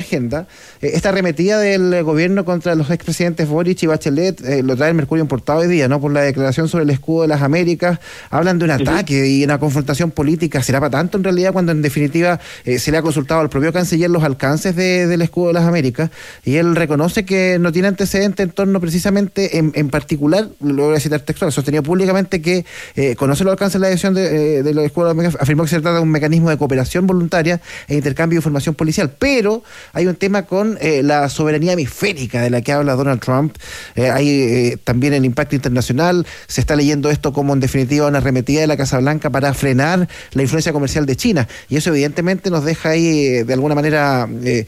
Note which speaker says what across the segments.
Speaker 1: agenda. Esta arremetida del gobierno contra los expresidentes Boric y Bachelet lo trae el Mercurio importado hoy día, ¿no? Por la declaración sobre el escudo de las Américas. Hablan de un ataque y una confrontación política. ¿Será para tanto en realidad cuando en definitiva se le ha consultado al propio canciller los alcances del escudo de las Américas? Y él reconoce que no tiene antecedentes en torno precisamente en particular, lo voy a citar textual, sostenido públicamente que conoce los alcances de la decisión de los escudos de las Américas, afirmó que se trata de un mecanismo de cooperación voluntaria e intercambio de información policial, pero hay un tema con la soberanía hemisférica de la que habla Donald Trump. Hay también el impacto internacional. Se está leyendo esto como en definitiva una arremetida de la Casa Blanca para frenar la influencia comercial de China, y eso evidentemente nos deja ahí de alguna manera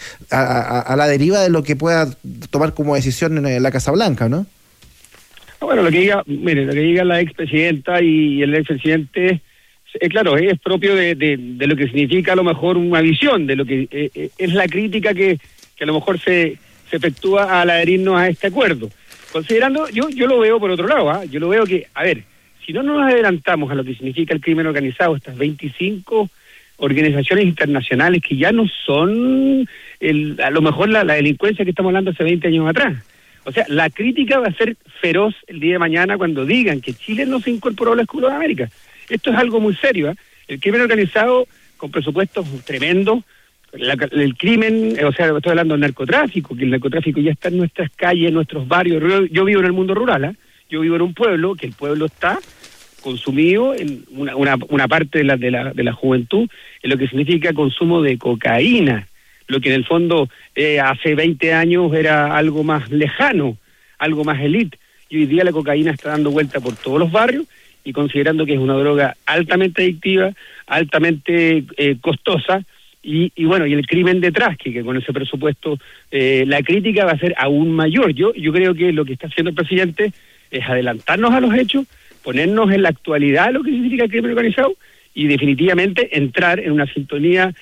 Speaker 1: a la deriva de lo que pueda tomar como decisión en la Casa Blanca, ¿no?
Speaker 2: Bueno, lo que diga la expresidenta y el expresidente, claro, es propio de lo que significa a lo mejor una visión, de lo que es la crítica que a lo mejor se efectúa al adherirnos a este acuerdo. Considerando, yo lo veo por otro lado, yo lo veo que, a ver, si no nos adelantamos a lo que significa el crimen organizado, estas 25 organizaciones internacionales que ya no son a lo mejor la delincuencia que estamos hablando hace 20 años atrás. O sea, la crítica va a ser feroz el día de mañana cuando digan que Chile no se incorporó al escudo de América. Esto es algo muy serio, El crimen organizado con presupuestos tremendos, el crimen, o sea, estoy hablando del narcotráfico, que el narcotráfico ya está en nuestras calles, en nuestros barrios. Yo vivo en el mundo rural, yo vivo en un pueblo, que el pueblo está consumido en una parte de la juventud, en lo que significa consumo de cocaína, lo que en el fondo hace 20 años era algo más lejano, algo más élite, y hoy día la cocaína está dando vuelta por todos los barrios, y considerando que es una droga altamente adictiva, altamente costosa, y bueno, y el crimen detrás, que con ese presupuesto la crítica va a ser aún mayor. Yo creo que lo que está haciendo el presidente es adelantarnos a los hechos, ponernos en la actualidad lo que significa el crimen organizado, y definitivamente entrar en una sintonía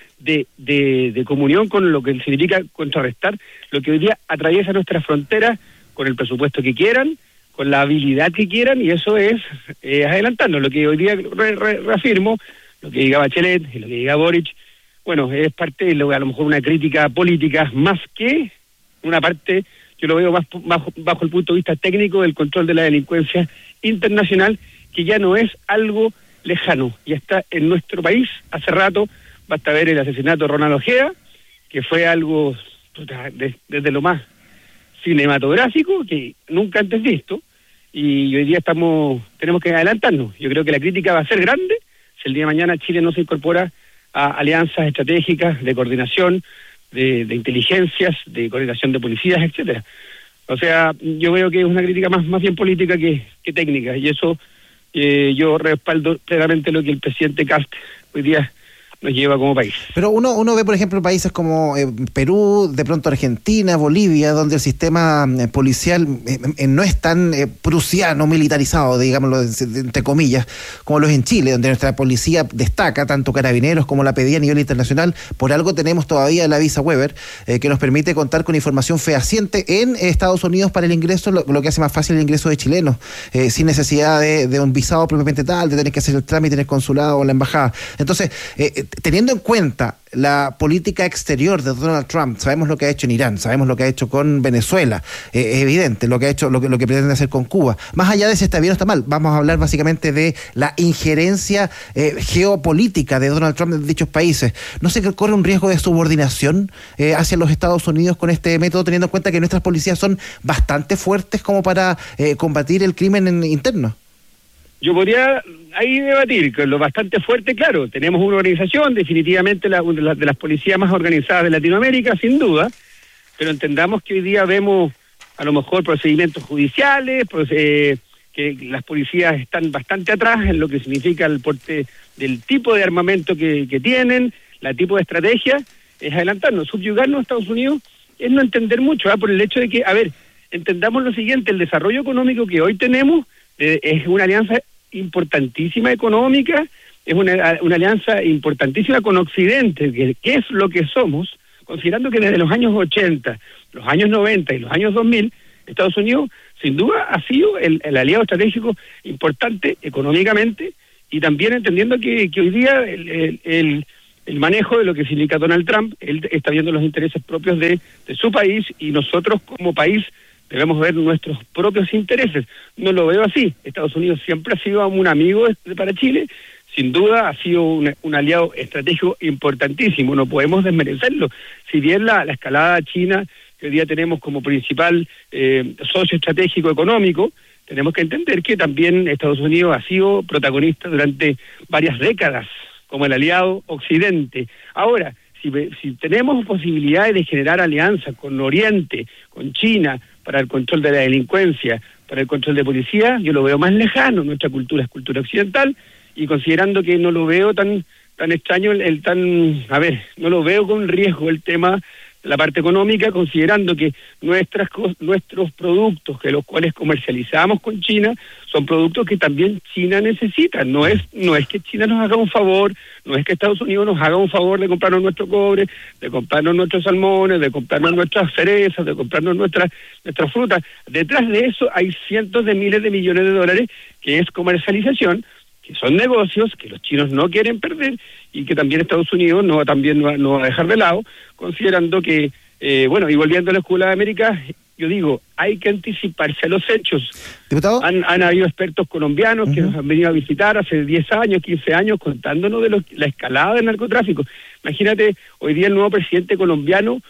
Speaker 2: de comunión con lo que significa contrarrestar lo que hoy día atraviesa nuestras fronteras con el presupuesto que quieran, con la habilidad que quieran, y eso es adelantarnos. Lo que hoy día reafirmo, lo que diga Bachelet y lo que diga Boric, bueno, es parte de a lo mejor una crítica política, más que una parte, yo lo veo más bajo el punto de vista técnico del control de la delincuencia internacional, que ya no es algo lejano, ya está en nuestro país hace rato. Basta ver el asesinato de Ronald Ojeda, que fue algo desde lo más cinematográfico que nunca antes visto, y hoy día tenemos que adelantarnos. Yo creo que la crítica va a ser grande si el día de mañana Chile no se incorpora a alianzas estratégicas de coordinación, de inteligencias, de coordinación de policías, etcétera. O sea, yo veo que es una crítica más bien política que técnica, y eso yo respaldo plenamente lo que el presidente Kast hoy día nos lleva como país.
Speaker 1: Pero uno ve, por ejemplo, países como Perú, de pronto Argentina, Bolivia, donde el sistema policial no es tan prusiano, militarizado, digámoslo entre comillas, como lo es en Chile, donde nuestra policía destaca, tanto Carabineros como la PDI a nivel internacional. Por algo tenemos todavía la visa Weber, que nos permite contar con información fehaciente en Estados Unidos para el ingreso, lo que hace más fácil el ingreso de chilenos, sin necesidad de un visado propiamente tal, de tener que hacer el trámite en el consulado o en la embajada. Entonces, teniendo en cuenta la política exterior de Donald Trump, sabemos lo que ha hecho en Irán, sabemos lo que ha hecho con Venezuela, es evidente lo que ha hecho, lo que pretende hacer con Cuba. Más allá de si está bien o está mal, vamos a hablar básicamente de la injerencia geopolítica de Donald Trump en dichos países. ¿No se corre un riesgo de subordinación hacia los Estados Unidos con este método, teniendo en cuenta que nuestras policías son bastante fuertes como para combatir el crimen interno?
Speaker 2: Yo podría ahí debatir, que lo bastante fuerte, claro, tenemos una organización, definitivamente una de las policías más organizadas de Latinoamérica, sin duda, pero entendamos que hoy día vemos a lo mejor procedimientos judiciales, que las policías están bastante atrás en lo que significa el porte del tipo de armamento que tienen, el tipo de estrategia, es adelantarnos. Subyugarnos a Estados Unidos es no entender mucho, por el hecho de que, entendamos lo siguiente, el desarrollo económico que hoy tenemos es una alianza importantísima económica, es una alianza importantísima con Occidente, que es lo que somos, considerando que desde los años 80, los años 90 y los años 2000, Estados Unidos sin duda ha sido el aliado estratégico importante económicamente, y también entendiendo que hoy día el manejo de lo que significa Donald Trump. Él está viendo los intereses propios de su país, y nosotros como país debemos ver nuestros propios intereses. No lo veo así. Estados Unidos siempre ha sido un amigo para Chile, sin duda ha sido un aliado estratégico importantísimo, no podemos desmerecerlo. Si bien la escalada china que hoy día tenemos como principal socio estratégico económico, tenemos que entender que también Estados Unidos ha sido protagonista durante varias décadas como el aliado occidente. Ahora, si tenemos posibilidades de generar alianzas con Oriente, con China, para el control de la delincuencia, para el control de policía, yo lo veo más lejano. Nuestra cultura es cultura occidental, y considerando que no lo veo tan extraño, no lo veo con riesgo el tema de la parte económica, considerando que nuestros productos, que los cuales comercializamos con China, son productos que también China necesita. No es que China nos haga un favor, no es que Estados Unidos nos haga un favor de comprarnos nuestro cobre, de comprarnos nuestros salmones, de comprarnos nuestras cerezas, de comprarnos nuestras frutas. Detrás de eso hay cientos de miles de millones de dólares, que es comercialización, que son negocios que los chinos no quieren perder, y que también Estados Unidos no va a dejar de lado, considerando que, y volviendo a la Escuela de América, yo digo, hay que anticiparse a los hechos.
Speaker 1: ¿Diputado?
Speaker 2: Han habido expertos colombianos que nos han venido a visitar hace 10 años, 15 años, contándonos de la escalada del narcotráfico. Imagínate, hoy día el nuevo presidente colombiano,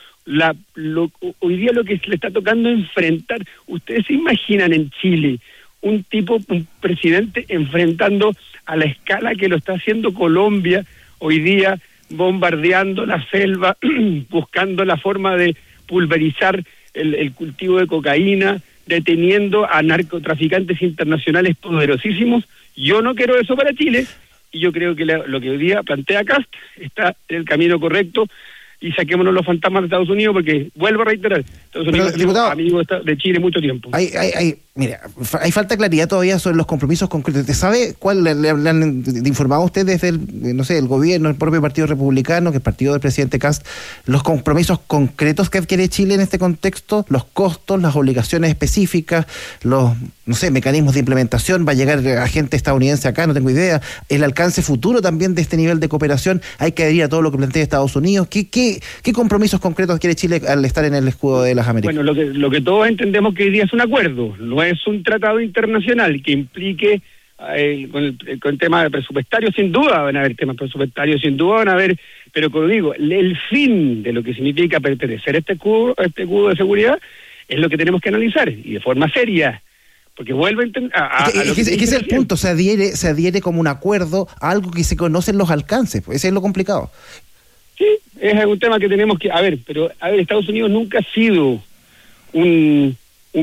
Speaker 2: hoy día lo que le está tocando enfrentar. ¿Ustedes se imaginan en Chile un presidente enfrentando a la escala que lo está haciendo Colombia hoy día, bombardeando la selva, buscando la forma de pulverizar el cultivo de cocaína, deteniendo a narcotraficantes internacionales poderosísimos? Yo no quiero eso para Chile, y yo creo que lo que hoy día plantea Kast está en el camino correcto, y saquémonos los fantasmas de Estados Unidos, porque, vuelvo a reiterar, Estados Unidos es amigo de Chile mucho tiempo.
Speaker 1: Mira, hay falta de claridad todavía sobre los compromisos concretos. ¿Te sabe cuál le han informado a usted desde el gobierno, el propio Partido Republicano, que es el partido del presidente Kast, los compromisos concretos que adquiere Chile en este contexto, los costos, las obligaciones específicas, los, mecanismos de implementación? ¿Va a llegar agente estadounidense acá? No tengo idea. El alcance futuro también de este nivel de cooperación. ¿Hay que adherir a todo lo que plantea Estados Unidos? ¿Qué compromisos concretos adquiere Chile al estar en el escudo de las Américas?
Speaker 2: Bueno, lo que todos entendemos que hoy día es un acuerdo, no es un tratado internacional que implique con el tema presupuestario. Sin duda van a haber temas presupuestarios, sin duda van a haber, pero como digo, el fin de lo que significa pertenecer a este escudo de seguridad es lo que tenemos que analizar, y de forma seria, porque vuelvo a entender
Speaker 1: ese es el punto. Se adhiere como un acuerdo a algo que se conocen los alcances, pues ese es lo complicado.
Speaker 2: Sí, es un tema que tenemos que pero Estados Unidos nunca ha sido un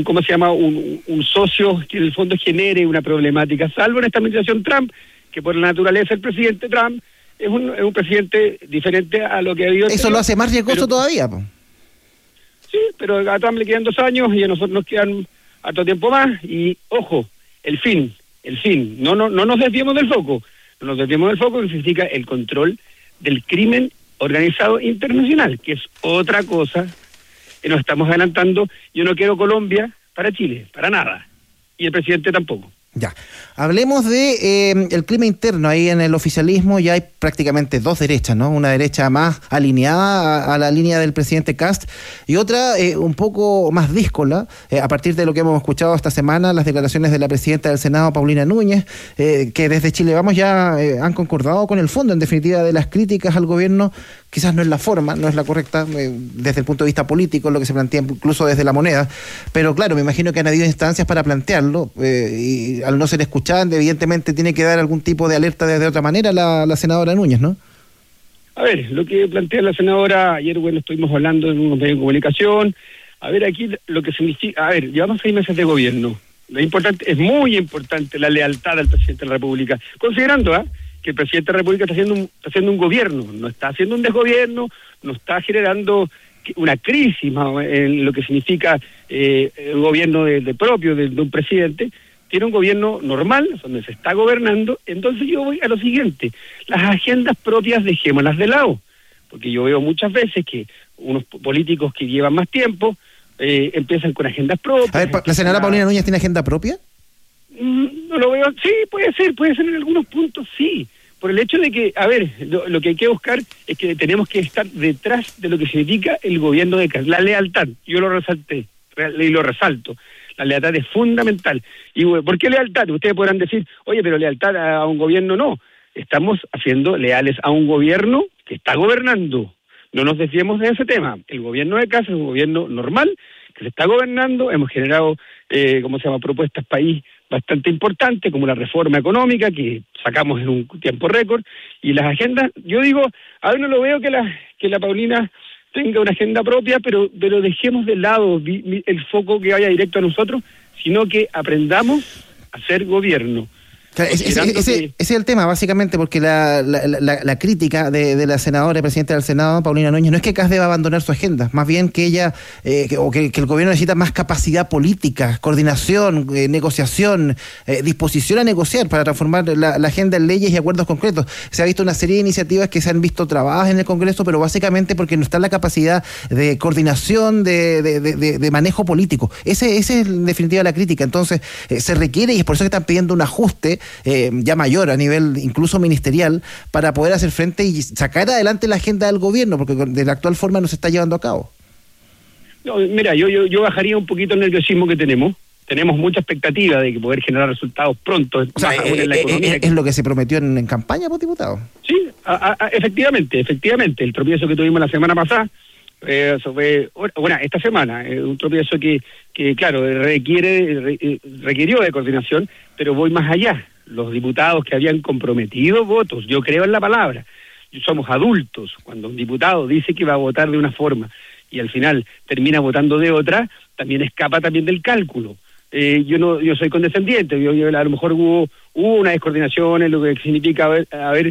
Speaker 2: socio que en el fondo genere una problemática, salvo en esta administración Trump, que por la naturaleza del presidente Trump es un presidente diferente a lo que ha habido.
Speaker 1: Eso lo hace más riesgoso todavía, po.
Speaker 2: Sí, pero a Trump le quedan 2 años y a nosotros nos quedan harto tiempo más, y ojo, el fin, no nos desviemos del foco, que significa el control del crimen organizado internacional, que es otra cosa que nos estamos adelantando. Yo no quiero Colombia para Chile, para nada, y el presidente tampoco.
Speaker 1: Ya, hablemos de el clima interno. Ahí en el oficialismo ya hay prácticamente 2 derechas, ¿no? Una derecha más alineada a la línea del presidente Kast, y otra un poco más díscola, a partir de lo que hemos escuchado esta semana, las declaraciones de la presidenta del Senado, Paulina Núñez, que desde Chile Vamos ya han concordado con el fondo, en definitiva, de las críticas al gobierno. Quizás no es la forma, no es la correcta desde el punto de vista político, lo que se plantea incluso desde la moneda, pero claro, me imagino que han habido instancias para plantearlo, y al no ser escuchada, evidentemente tiene que dar algún tipo de alerta de otra manera la senadora Núñez, ¿no?
Speaker 2: A ver, lo que plantea la senadora, ayer, estuvimos hablando en unos medios de comunicación. A ver, aquí lo que significa, llevamos 6 meses de gobierno. Es muy importante la lealtad al presidente de la República, considerando que el presidente de la República está haciendo un gobierno, no está haciendo un desgobierno, no está generando una crisis en lo que significa el gobierno propio de un presidente. Tiene un gobierno normal, donde se está gobernando. Entonces yo voy a lo siguiente: las agendas propias dejémoslas de lado, porque yo veo muchas veces que unos políticos que llevan más tiempo empiezan con agendas propias.
Speaker 1: A ver, ¿la senadora Paulina Núñez tiene agenda propia?
Speaker 2: No lo veo. Sí, puede ser en algunos puntos, sí. por el hecho de que, a ver, lo que hay que buscar es que tenemos que estar detrás de lo que significa el gobierno de Kast, la lealtad. Yo lo resalté y lo resalto. La lealtad es fundamental. ¿Y por qué lealtad? Ustedes podrán decir, oye, pero lealtad a un gobierno no. Estamos haciendo leales a un gobierno que está gobernando. No nos desviemos de ese tema. El gobierno de Kast es un gobierno normal, que se está gobernando. Hemos generado, propuestas país bastante importantes, como la reforma económica, que sacamos en un tiempo récord, y las agendas, yo digo, ahora no lo veo que la Paulina tenga una agenda propia, pero dejemos de lado el foco que vaya directo a nosotros, sino que aprendamos a ser gobierno.
Speaker 1: Ese es el tema, básicamente, porque la crítica de la senadora y presidenta del Senado, Paulina Núñez, no es que Kast deba abandonar su agenda, más bien que ella, que el gobierno necesita más capacidad política, coordinación, negociación, disposición a negociar para transformar la agenda en leyes y acuerdos concretos. Se ha visto una serie de iniciativas que se han visto trabajadas en el Congreso, pero básicamente porque no está la capacidad de coordinación, de manejo político. Esa es en definitiva la crítica. Entonces, se requiere, y es por eso que están pidiendo un ajuste ya mayor a nivel incluso ministerial para poder hacer frente y sacar adelante la agenda del gobierno, porque de la actual forma no se está llevando a cabo.
Speaker 2: No, mira, yo bajaría un poquito el nerviosismo que tenemos. Tenemos mucha expectativa de que poder generar resultados pronto.
Speaker 1: O sea, es lo que se prometió en campaña, pues, diputado.
Speaker 2: Sí, efectivamente. El tropiezo que tuvimos la semana pasada, eso fue, esta semana, un tropiezo que claro, requirió de coordinación, pero voy más allá. Los diputados que habían comprometido votos, yo creo en la palabra, somos adultos. Cuando un diputado dice que va a votar de una forma y al final termina votando de otra, también escapa también del cálculo. Yo soy condescendiente, yo a lo mejor hubo una descoordinación en lo que significa haber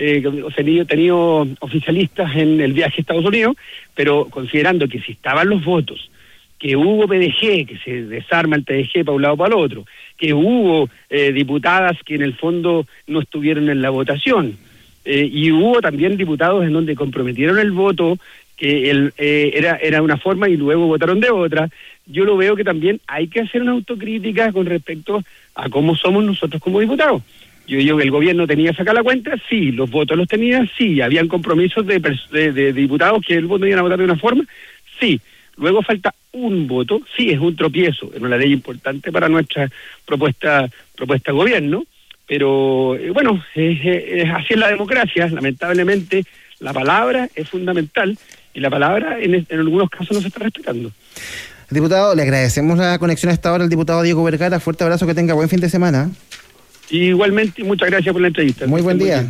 Speaker 2: tenido oficialistas en el viaje a Estados Unidos, pero considerando que si estaban los votos, que hubo PDG, que se desarma el PDG para un lado o para el otro, que hubo diputadas que en el fondo no estuvieron en la votación, y hubo también diputados en donde comprometieron el voto, que era una forma y luego votaron de otra. Yo lo veo que también hay que hacer una autocrítica con respecto a cómo somos nosotros como diputados. Yo digo que el gobierno tenía que sacar la cuenta, sí, los votos los tenía, sí, habían compromisos de diputados que el voto iban a votar de una forma, sí. Luego falta un voto, sí, es un tropiezo, es una ley importante para nuestra propuesta de gobierno, pero bueno, es así en la democracia. Lamentablemente la palabra es fundamental y la palabra en algunos casos no se está respetando.
Speaker 1: Diputado, le agradecemos la conexión a esta hora al diputado Diego Vergara. Fuerte abrazo, que tenga buen fin de semana.
Speaker 2: Igualmente, muchas gracias por la entrevista.
Speaker 1: Muy buen día.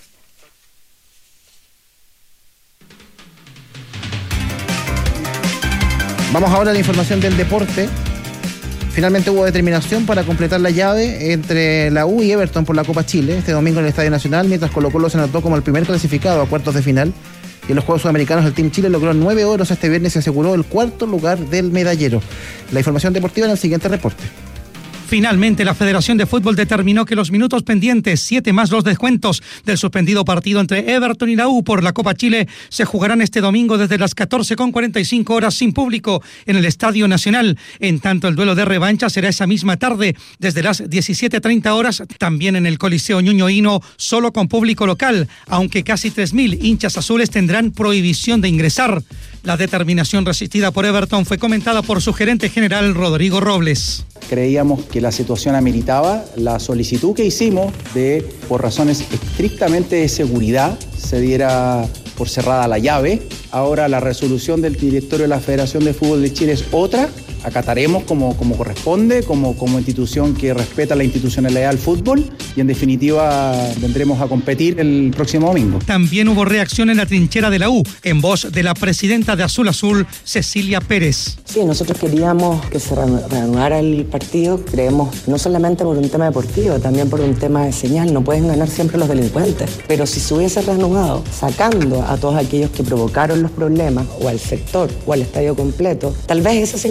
Speaker 1: Vamos ahora a la información del deporte. Finalmente hubo determinación para completar la llave entre la U y Everton por la Copa Chile este domingo en el Estadio Nacional, mientras Colo-Colo se anotó como el primer clasificado a cuartos de final. Y en los Juegos Sudamericanos el Team Chile logró 9 oros este viernes y aseguró el cuarto lugar del medallero. La información deportiva en el siguiente reporte.
Speaker 3: Finalmente, la Federación de Fútbol determinó que los minutos pendientes, 7 más los descuentos del suspendido partido entre Everton y la U por la Copa Chile, se jugarán este domingo desde las 14:45 horas sin público en el Estadio Nacional. En tanto, el duelo de revancha será esa misma tarde, desde las 17:30 horas, también en el Coliseo Ñuñoino, solo con público local, aunque casi 3.000 hinchas azules tendrán prohibición de ingresar. La determinación resistida por Everton fue comentada por su gerente general, Rodrigo Robles.
Speaker 4: Creíamos que la situación ameritaba la solicitud que hicimos de, por razones estrictamente de seguridad, se diera por cerrada la llave. Ahora la resolución del directorio de la Federación de Fútbol de Chile es otra. Acataremos como corresponde, como institución que respeta la institucionalidad del fútbol, y en definitiva vendremos a competir el próximo domingo.
Speaker 3: También hubo reacción en la trinchera de la U, en voz de la presidenta de Azul Azul, Cecilia Pérez.
Speaker 5: Sí, nosotros queríamos que se reanudara el partido, creemos, no solamente por un tema deportivo, también por un tema de señal. No pueden ganar siempre los delincuentes, pero si se hubiese reanudado sacando a todos aquellos que provocaron los problemas, o al sector, o al estadio completo, tal vez esa señal era la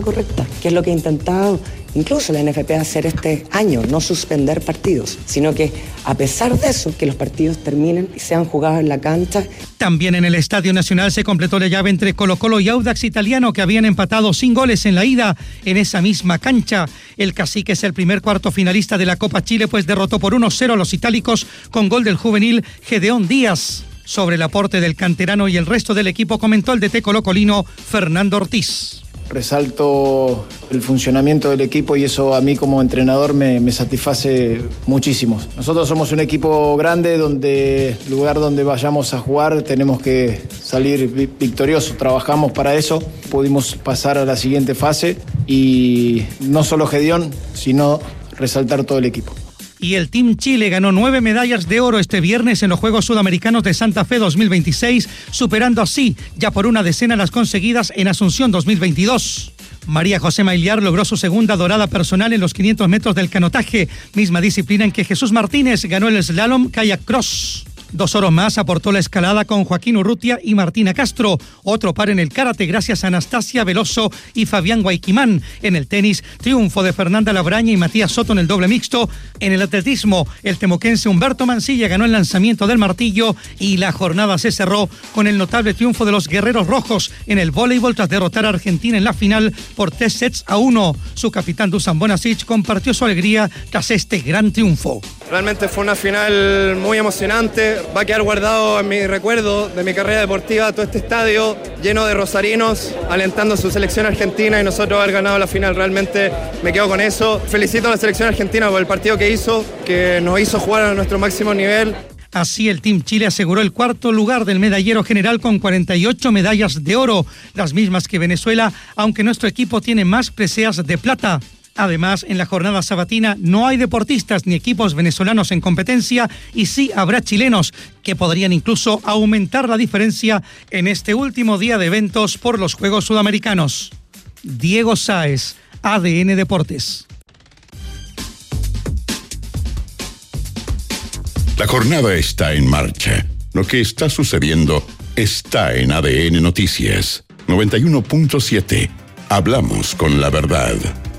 Speaker 5: la correcta, que es lo que ha intentado incluso la NFP hacer este año, no suspender partidos, sino que a pesar de eso, que los partidos terminen y sean jugados en la cancha.
Speaker 3: También en el Estadio Nacional se completó la llave entre Colo-Colo y Audax Italiano, que habían empatado sin goles en la ida en esa misma cancha. El Cacique es el primer cuarto finalista de la Copa Chile, pues derrotó por 1-0 a los itálicos con gol del juvenil Gedeón Díaz. Sobre el aporte del canterano y el resto del equipo comentó el DT colocolino Fernando Ortiz.
Speaker 6: Resalto el funcionamiento del equipo y eso a mí como entrenador me satisface muchísimo. Nosotros somos un equipo grande donde, lugar donde vayamos a jugar, tenemos que salir victoriosos. Trabajamos para eso, pudimos pasar a la siguiente fase y no solo Gedeón, sino resaltar todo el equipo.
Speaker 3: Y el Team Chile ganó 9 medallas de oro este viernes en los Juegos Sudamericanos de Santa Fe 2026, superando así ya por una decena las conseguidas en Asunción 2022. María José Mailiar logró su segunda dorada personal en los 500 metros del canotaje, misma disciplina en que Jesús Martínez ganó el slalom kayak cross. 2 oros más aportó la escalada con Joaquín Urrutia y Martina Castro. Otro par en el karate gracias a Anastasia Veloso y Fabián Guayquimán. En el tenis, triunfo de Fernanda Labraña y Matías Soto en el doble mixto. En el atletismo, el temoquense Humberto Mancilla ganó el lanzamiento del martillo y la jornada se cerró con el notable triunfo de los Guerreros Rojos en el voleibol tras derrotar a Argentina en la final por 3-1. Su capitán Dusan Bonasic compartió su alegría tras este gran triunfo.
Speaker 7: Realmente fue una final muy emocionante. Va a quedar guardado en mi recuerdo de mi carrera deportiva todo este estadio lleno de rosarinos alentando a su selección argentina y nosotros haber ganado la final. Realmente me quedo con eso. Felicito a la selección argentina por el partido que hizo, que nos hizo jugar a nuestro máximo nivel.
Speaker 3: Así el Team Chile aseguró el cuarto lugar del medallero general con 48 medallas de oro, las mismas que Venezuela, aunque nuestro equipo tiene más preseas de plata. Además, en la jornada sabatina no hay deportistas ni equipos venezolanos en competencia y sí habrá chilenos que podrían incluso aumentar la diferencia en este último día de eventos por los Juegos Sudamericanos. Diego Sáez, ADN Deportes.
Speaker 8: La jornada está en marcha. Lo que está sucediendo está en ADN Noticias. 91.7. Hablamos con la verdad.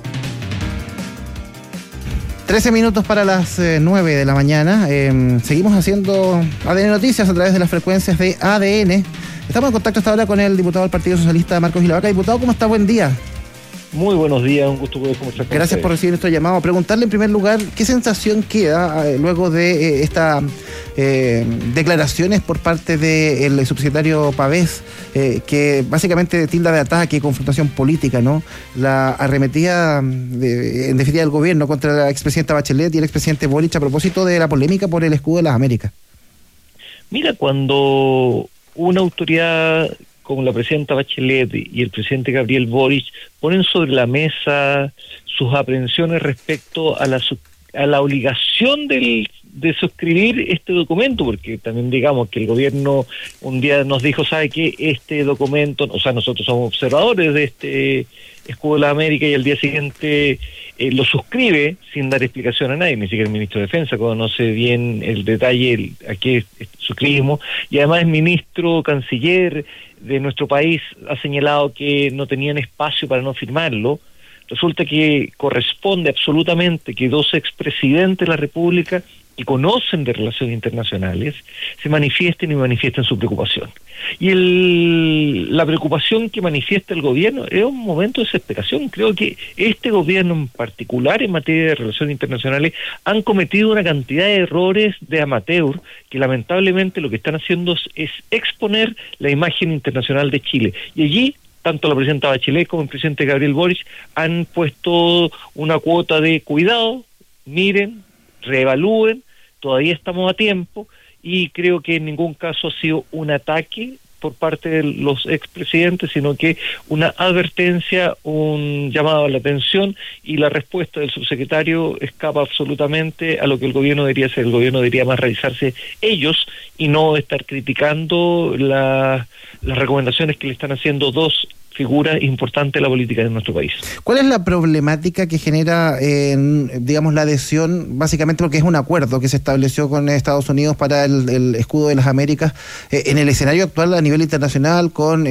Speaker 1: 13 minutos para las 9 de la mañana. Seguimos haciendo ADN Noticias a través de las frecuencias de ADN. Estamos en contacto hasta ahora con el diputado del Partido Socialista, Marcos Gilavaca. Diputado, ¿cómo está? Buen día.
Speaker 9: Muy buenos días, un gusto poder conversar con
Speaker 1: Gracias
Speaker 9: ustedes.
Speaker 1: por recibir nuestro llamado. Preguntarle en primer lugar, ¿qué sensación queda luego de estas declaraciones por parte del subsecretario Pavés, que básicamente tilda de ataque y confrontación política, ¿no? La arremetida en definitiva del gobierno contra la expresidenta Bachelet y el expresidente Boric a propósito de la polémica por el escudo de las Américas?
Speaker 9: Mira, cuando una autoridad como la presidenta Bachelet y el presidente Gabriel Boric ponen sobre la mesa sus aprehensiones respecto a la obligación de suscribir este documento, porque también digamos que el gobierno un día nos dijo, ¿sabe qué? Este documento, o sea, nosotros somos observadores de este escudo de la América, y al día siguiente lo suscribe sin dar explicación a nadie, ni siquiera el ministro de Defensa conoce bien el detalle a qué suscribimos, y además el ministro canciller de nuestro país ha señalado que no tenían espacio para no firmarlo. Resulta que corresponde absolutamente que dos expresidentes de la República que conocen de relaciones internacionales se manifiesten su preocupación. Y la preocupación que manifiesta el gobierno es un momento de desesperación. Creo que este gobierno en particular en materia de relaciones internacionales han cometido una cantidad de errores de amateur que lamentablemente lo que están haciendo es exponer la imagen internacional de Chile. Y allí tanto la presidenta Bachelet como el presidente Gabriel Boric han puesto una cuota de cuidado, miren, reevalúen, todavía estamos a tiempo, y creo que en ningún caso ha sido un ataque por parte de los expresidentes, sino que una advertencia, un llamado a la atención, y la respuesta del subsecretario escapa absolutamente a lo que el gobierno debería hacer. El gobierno debería más realizarse ellos y no estar criticando las recomendaciones que le están haciendo dos figuras importantes de la política de nuestro país.
Speaker 1: ¿Cuál es la problemática que genera, digamos, la adhesión, básicamente porque es un acuerdo que se estableció con Estados Unidos para el escudo de las Américas, en el escenario actual a nivel internacional, con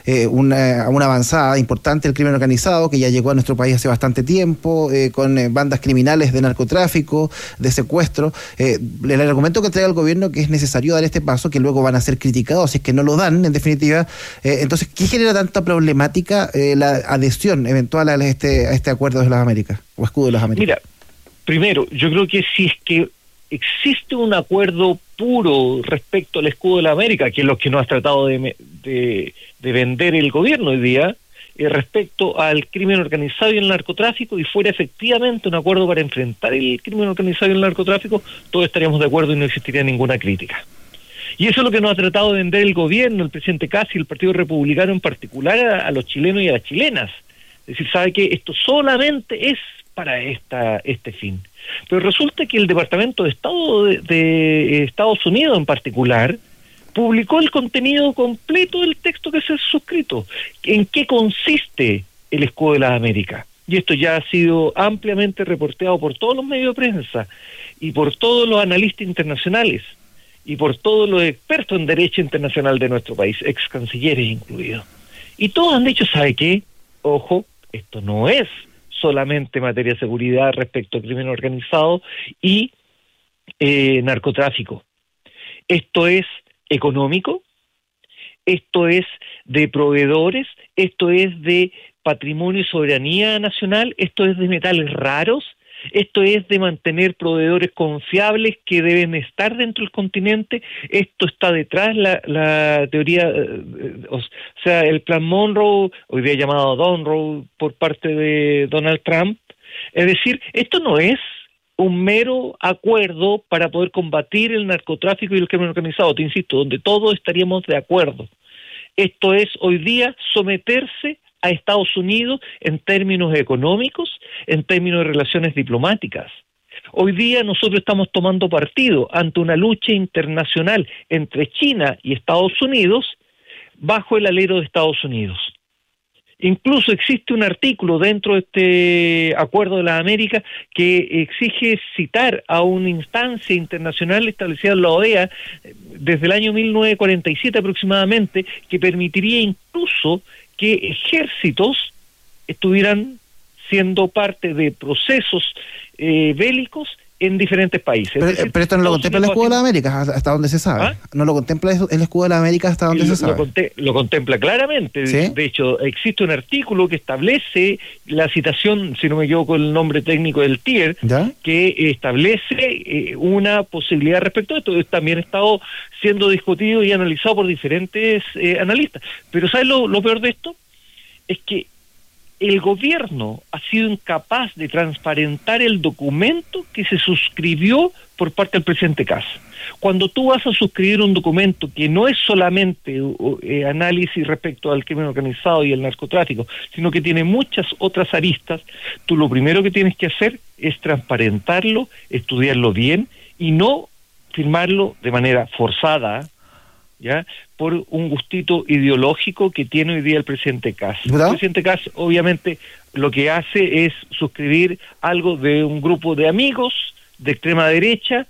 Speaker 1: una avanzada importante del crimen organizado que ya llegó a nuestro país hace bastante tiempo, con bandas criminales de narcotráfico, de secuestro? El argumento que trae el gobierno que es necesario dar este paso, que luego van a ser criticados si es que no lo dan, en definitiva. Entonces, ¿qué genera tanta problemática la adhesión eventual a este acuerdo de las Américas o escudo de las Américas?
Speaker 9: Mira, primero, yo creo que si es que existe un acuerdo puro respecto al escudo de la América, que es lo que nos ha tratado de vender el gobierno hoy día, respecto al crimen organizado y el narcotráfico, y fuera efectivamente un acuerdo para enfrentar el crimen organizado y el narcotráfico, todos estaríamos de acuerdo y no existiría ninguna crítica. Y eso es lo que nos ha tratado de vender el gobierno, el presidente Kast y el Partido Republicano en particular a los chilenos y a las chilenas. Es decir, sabe que esto solamente es para este fin. Pero resulta que el Departamento de Estado de Estados Unidos en particular publicó el contenido completo del texto que se ha suscrito. ¿En qué consiste el escudo de las Américas? Y esto ya ha sido ampliamente reporteado por todos los medios de prensa y por todos los analistas internacionales y por todos los expertos en derecho internacional de nuestro país, ex cancilleres incluidos. Y todos han dicho, ¿sabe qué? Ojo, esto no es solamente materia de seguridad respecto al crimen organizado y narcotráfico. Esto es económico, esto es de proveedores, esto es de patrimonio y soberanía nacional, esto es de metales raros, esto es de mantener proveedores confiables que deben estar dentro del continente. Esto está detrás la teoría, o sea, el plan Monroe, hoy día llamado Donroe por parte de Donald Trump. Es decir, esto no es un mero acuerdo para poder combatir el narcotráfico y el crimen organizado, te insisto, donde todos estaríamos de acuerdo. Esto es hoy día someterse a Estados Unidos en términos económicos, en términos de relaciones diplomáticas. Hoy día nosotros estamos tomando partido ante una lucha internacional entre China y Estados Unidos bajo el alero de Estados Unidos. Incluso existe un artículo dentro de este Acuerdo de las Américas que exige citar a una instancia internacional establecida en la OEA desde el año 1947 aproximadamente, que permitiría incluso que ejércitos estuvieran siendo parte de procesos bélicos en diferentes países.
Speaker 1: Pero esto no lo contempla el escudo de las Américas, hasta donde se sabe. ¿Ah? No lo contempla el escudo de las Américas hasta donde se sabe.
Speaker 9: Lo contempla claramente. ¿Sí? De hecho, existe un artículo que establece la citación, si no me equivoco el nombre técnico del TIER, ¿ya?, que establece una posibilidad respecto a esto. También ha estado siendo discutido y analizado por diferentes analistas. Pero ¿sabes lo peor de esto? Es que el gobierno ha sido incapaz de transparentar el documento que se suscribió por parte del presidente Kast. Cuando tú vas a suscribir un documento que no es solamente análisis respecto al crimen organizado y el narcotráfico, sino que tiene muchas otras aristas, tú lo primero que tienes que hacer es transparentarlo, estudiarlo bien y no firmarlo de manera forzada, ¿ya?, por un gustito ideológico que tiene hoy día el presidente Kast. ¿Verdad? El presidente Kast obviamente lo que hace es suscribir algo de un grupo de amigos de extrema derecha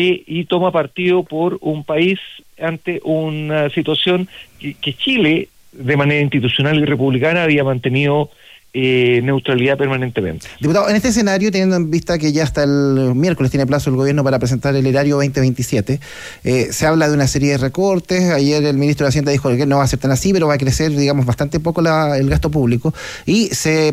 Speaker 9: y toma partido por un país ante una situación que Chile, de manera institucional y republicana, había mantenido neutralidad permanentemente.
Speaker 1: Diputado, en este escenario, teniendo en vista que ya hasta el miércoles tiene plazo el gobierno para presentar el erario 2027, se habla de una serie de recortes. Ayer el ministro de Hacienda dijo que no va a ser tan así, pero va a crecer, digamos, bastante poco el gasto público, y se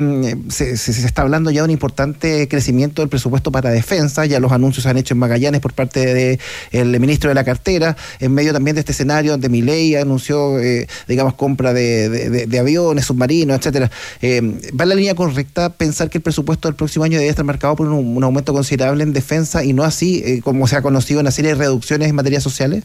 Speaker 1: está hablando ya de un importante crecimiento del presupuesto para defensa. Ya los anuncios se han hecho en Magallanes por parte del ministro de la cartera, en medio también de este escenario donde Milei anunció, digamos, compra de aviones, submarinos, etcétera. ¿Va en la línea correcta pensar que el presupuesto del próximo año debe estar marcado por un aumento considerable en defensa y no así como se ha conocido una serie de reducciones en materias sociales?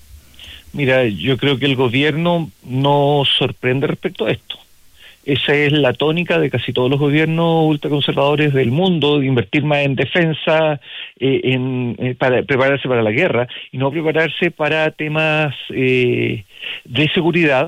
Speaker 9: Mira, yo creo que el gobierno no sorprende respecto a esto. Esa es la tónica de casi todos los gobiernos ultraconservadores del mundo, de invertir más en defensa, para prepararse para la guerra y no prepararse para temas de seguridad,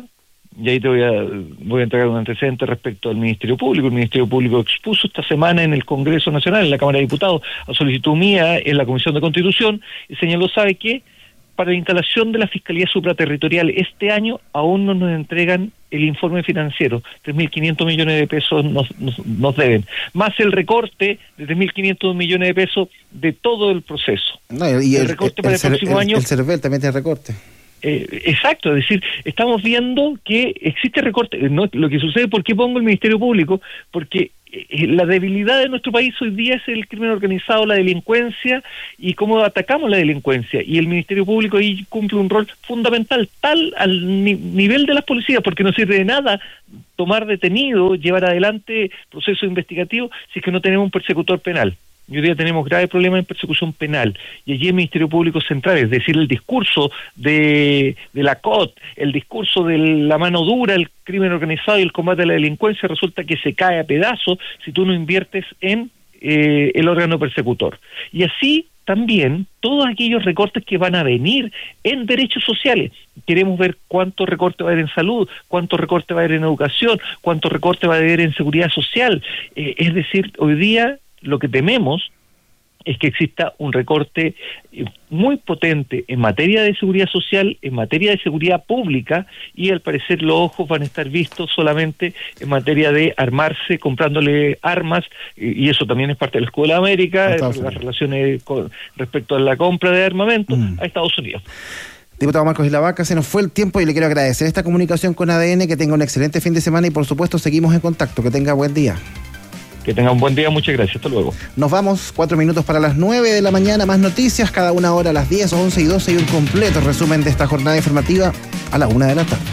Speaker 9: y ahí te voy a entregar un antecedente respecto al Ministerio Público. El Ministerio Público expuso esta semana en el Congreso Nacional, en la Cámara de Diputados, a solicitud mía en la Comisión de Constitución, y señaló, ¿sabe qué? Para la instalación de la Fiscalía Supraterritorial este año aún no nos entregan el informe financiero. 3.500 millones de pesos nos deben, más el recorte de 3.500 millones de pesos de todo el proceso.
Speaker 1: No, y el
Speaker 9: recorte para el próximo año.
Speaker 1: El CERVEL también tiene recorte.
Speaker 9: Exacto, es decir, estamos viendo que existe recorte. No, lo que sucede, ¿por qué pongo el Ministerio Público? Porque la debilidad de nuestro país hoy día es el crimen organizado, la delincuencia y cómo atacamos la delincuencia, y el Ministerio Público ahí cumple un rol fundamental, tal al nivel de las policías, porque no sirve de nada tomar detenido, llevar adelante procesos investigativos si es que no tenemos un persecutor penal. Y hoy día tenemos graves problemas en persecución penal, y allí el Ministerio Público Central, es decir, el discurso de la COT, el discurso de la mano dura, el crimen organizado y el combate a la delincuencia, resulta que se cae a pedazos si tú no inviertes en el órgano persecutor. Y así también todos aquellos recortes que van a venir en derechos sociales. Queremos ver cuánto recorte va a haber en salud, cuánto recorte va a haber en educación, cuánto recorte va a haber en seguridad social. Es decir, hoy día lo que tememos es que exista un recorte muy potente en materia de seguridad social, en materia de seguridad pública, y al parecer los ojos van a estar vistos solamente en materia de armarse, comprándole armas, y eso también es parte del Escudo de América, las relaciones respecto a la compra de armamento a Estados Unidos.
Speaker 1: Diputado Marcos Isla-Vaca, se nos fue el tiempo y le quiero agradecer esta comunicación con ADN, que tenga un excelente fin de semana y por supuesto seguimos en contacto, que tenga buen día.
Speaker 9: Que tengan un buen día, muchas gracias, hasta luego.
Speaker 1: Nos vamos, 4 minutos para las 9 de la mañana, más noticias, cada una hora a las 10, 11 y 12 y un completo resumen de esta jornada informativa a la 1 de la tarde.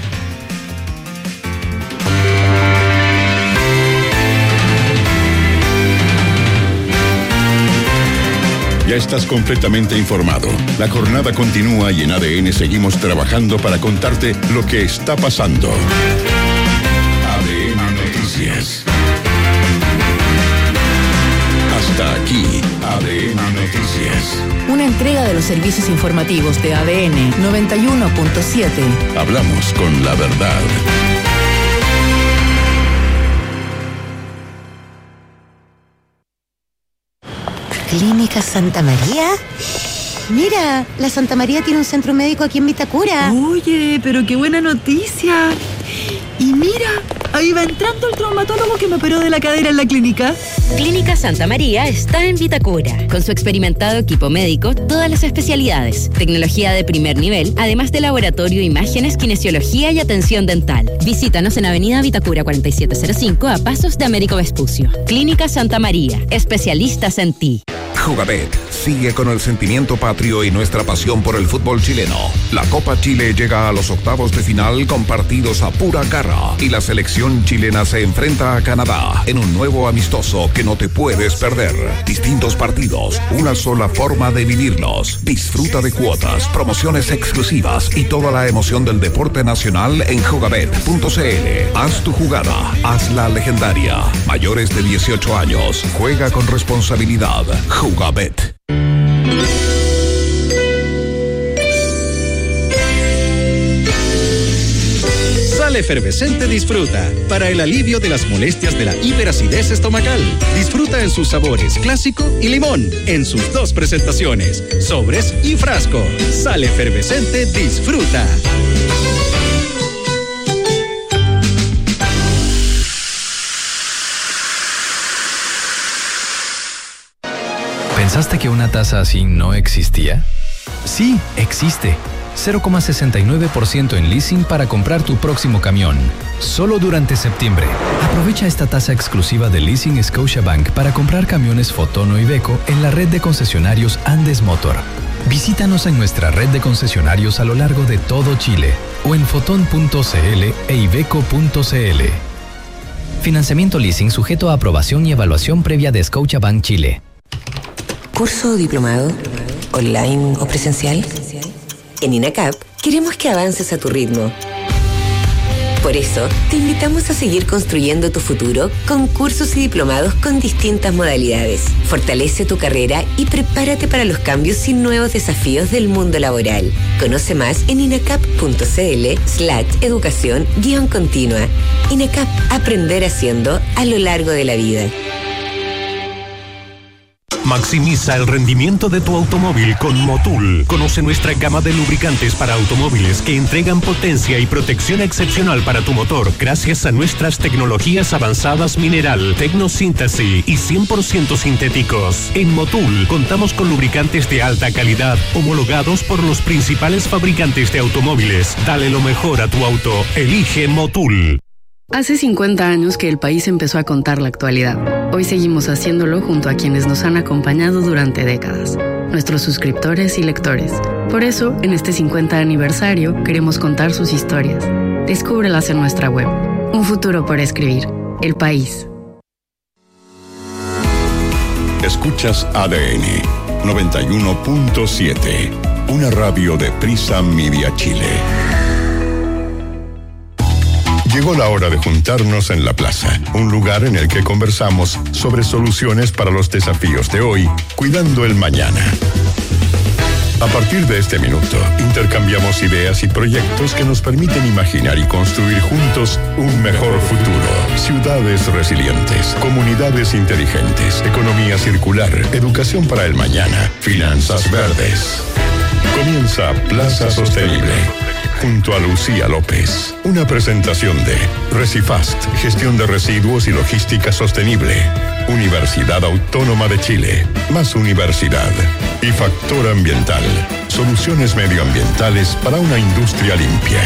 Speaker 8: Ya estás completamente informado. La jornada continúa y en ADN seguimos trabajando para contarte lo que está pasando. ADN Noticias. Hasta aquí, ADN Noticias.
Speaker 10: Una entrega de los servicios informativos de ADN 91.7.
Speaker 8: Hablamos con la verdad.
Speaker 11: ¿Clínica Santa María? Mira, la Santa María tiene un centro médico aquí en Vitacura.
Speaker 12: Oye, pero qué buena noticia. Y mira, ahí va entrando el traumatólogo que me operó de la cadera en la clínica.
Speaker 13: Clínica Santa María está en Vitacura. Con su experimentado equipo médico, todas las especialidades, tecnología de primer nivel, además de laboratorio, imágenes, kinesiología y atención dental. Visítanos en Avenida Vitacura 4705 a pasos de Américo Vespucio. Clínica Santa María, especialistas en ti.
Speaker 14: Jugabet sigue con el sentimiento patrio y nuestra pasión por el fútbol chileno. La Copa Chile llega a los octavos de final con partidos a pura garra y la selección chilena se enfrenta a Canadá en un nuevo amistoso que no te puedes perder. Distintos partidos, una sola forma de vivirlos. Disfruta de cuotas, promociones exclusivas y toda la emoción del deporte nacional en jugabet.cl. Haz tu jugada, hazla legendaria. Mayores de 18 años, juega con responsabilidad. Jugabet.
Speaker 15: Sal Efervescente Disfruta, para el alivio de las molestias de la hiperacidez estomacal. Disfruta en sus sabores clásico y limón, en sus 2 presentaciones, sobres y frasco. Sal Efervescente Disfruta.
Speaker 16: ¿Pensaste que una tasa así no existía? Sí, existe. 0,69% en leasing para comprar tu próximo camión. Solo durante septiembre. Aprovecha esta tasa exclusiva de Leasing Scotiabank para comprar camiones Foton o Iveco en la red de concesionarios Andes Motor. Visítanos en nuestra red de concesionarios a lo largo de todo Chile o en foton.cl e iveco.cl. Financiamiento leasing sujeto a aprobación y evaluación previa de Scotiabank Chile.
Speaker 5: ¿Curso o diplomado? ¿Online o presencial? En INACAP queremos que avances a tu ritmo.
Speaker 17: Por eso, te invitamos a seguir construyendo tu futuro con cursos y diplomados con distintas modalidades. Fortalece tu carrera y prepárate para los cambios y nuevos desafíos del mundo laboral. Conoce más en inacap.cl/educación-continua. INACAP, aprender haciendo a lo largo de la vida.
Speaker 18: Maximiza el rendimiento de tu automóvil con Motul. Conoce nuestra gama de lubricantes para automóviles que entregan potencia y protección excepcional para tu motor gracias a nuestras tecnologías avanzadas mineral, tecnosíntesis y 100% sintéticos. En Motul contamos con lubricantes de alta calidad homologados por los principales fabricantes de automóviles. Dale lo mejor a tu auto. Elige Motul.
Speaker 19: Hace 50 años que el país empezó a contar la actualidad. Hoy seguimos haciéndolo junto a quienes nos han acompañado durante décadas, nuestros suscriptores y lectores. Por eso, en este 50 aniversario, queremos contar sus historias. Descúbrelas en nuestra web. Un futuro por escribir. El País.
Speaker 8: Escuchas ADN 91.7, una radio de Prisa Media Chile. Llegó la hora de juntarnos en la plaza, un lugar en el que conversamos sobre soluciones para los desafíos de hoy, cuidando el mañana. A partir de este minuto, intercambiamos ideas y proyectos que nos permiten imaginar y construir juntos un mejor futuro. Ciudades resilientes, comunidades inteligentes, economía circular, educación para el mañana, finanzas verdes. Comienza Plaza Sostenible, junto a Lucía López. Una presentación de Recifast, gestión de residuos y logística sostenible. Universidad Autónoma de Chile, más universidad. Y Factor Ambiental, soluciones medioambientales para una industria limpia.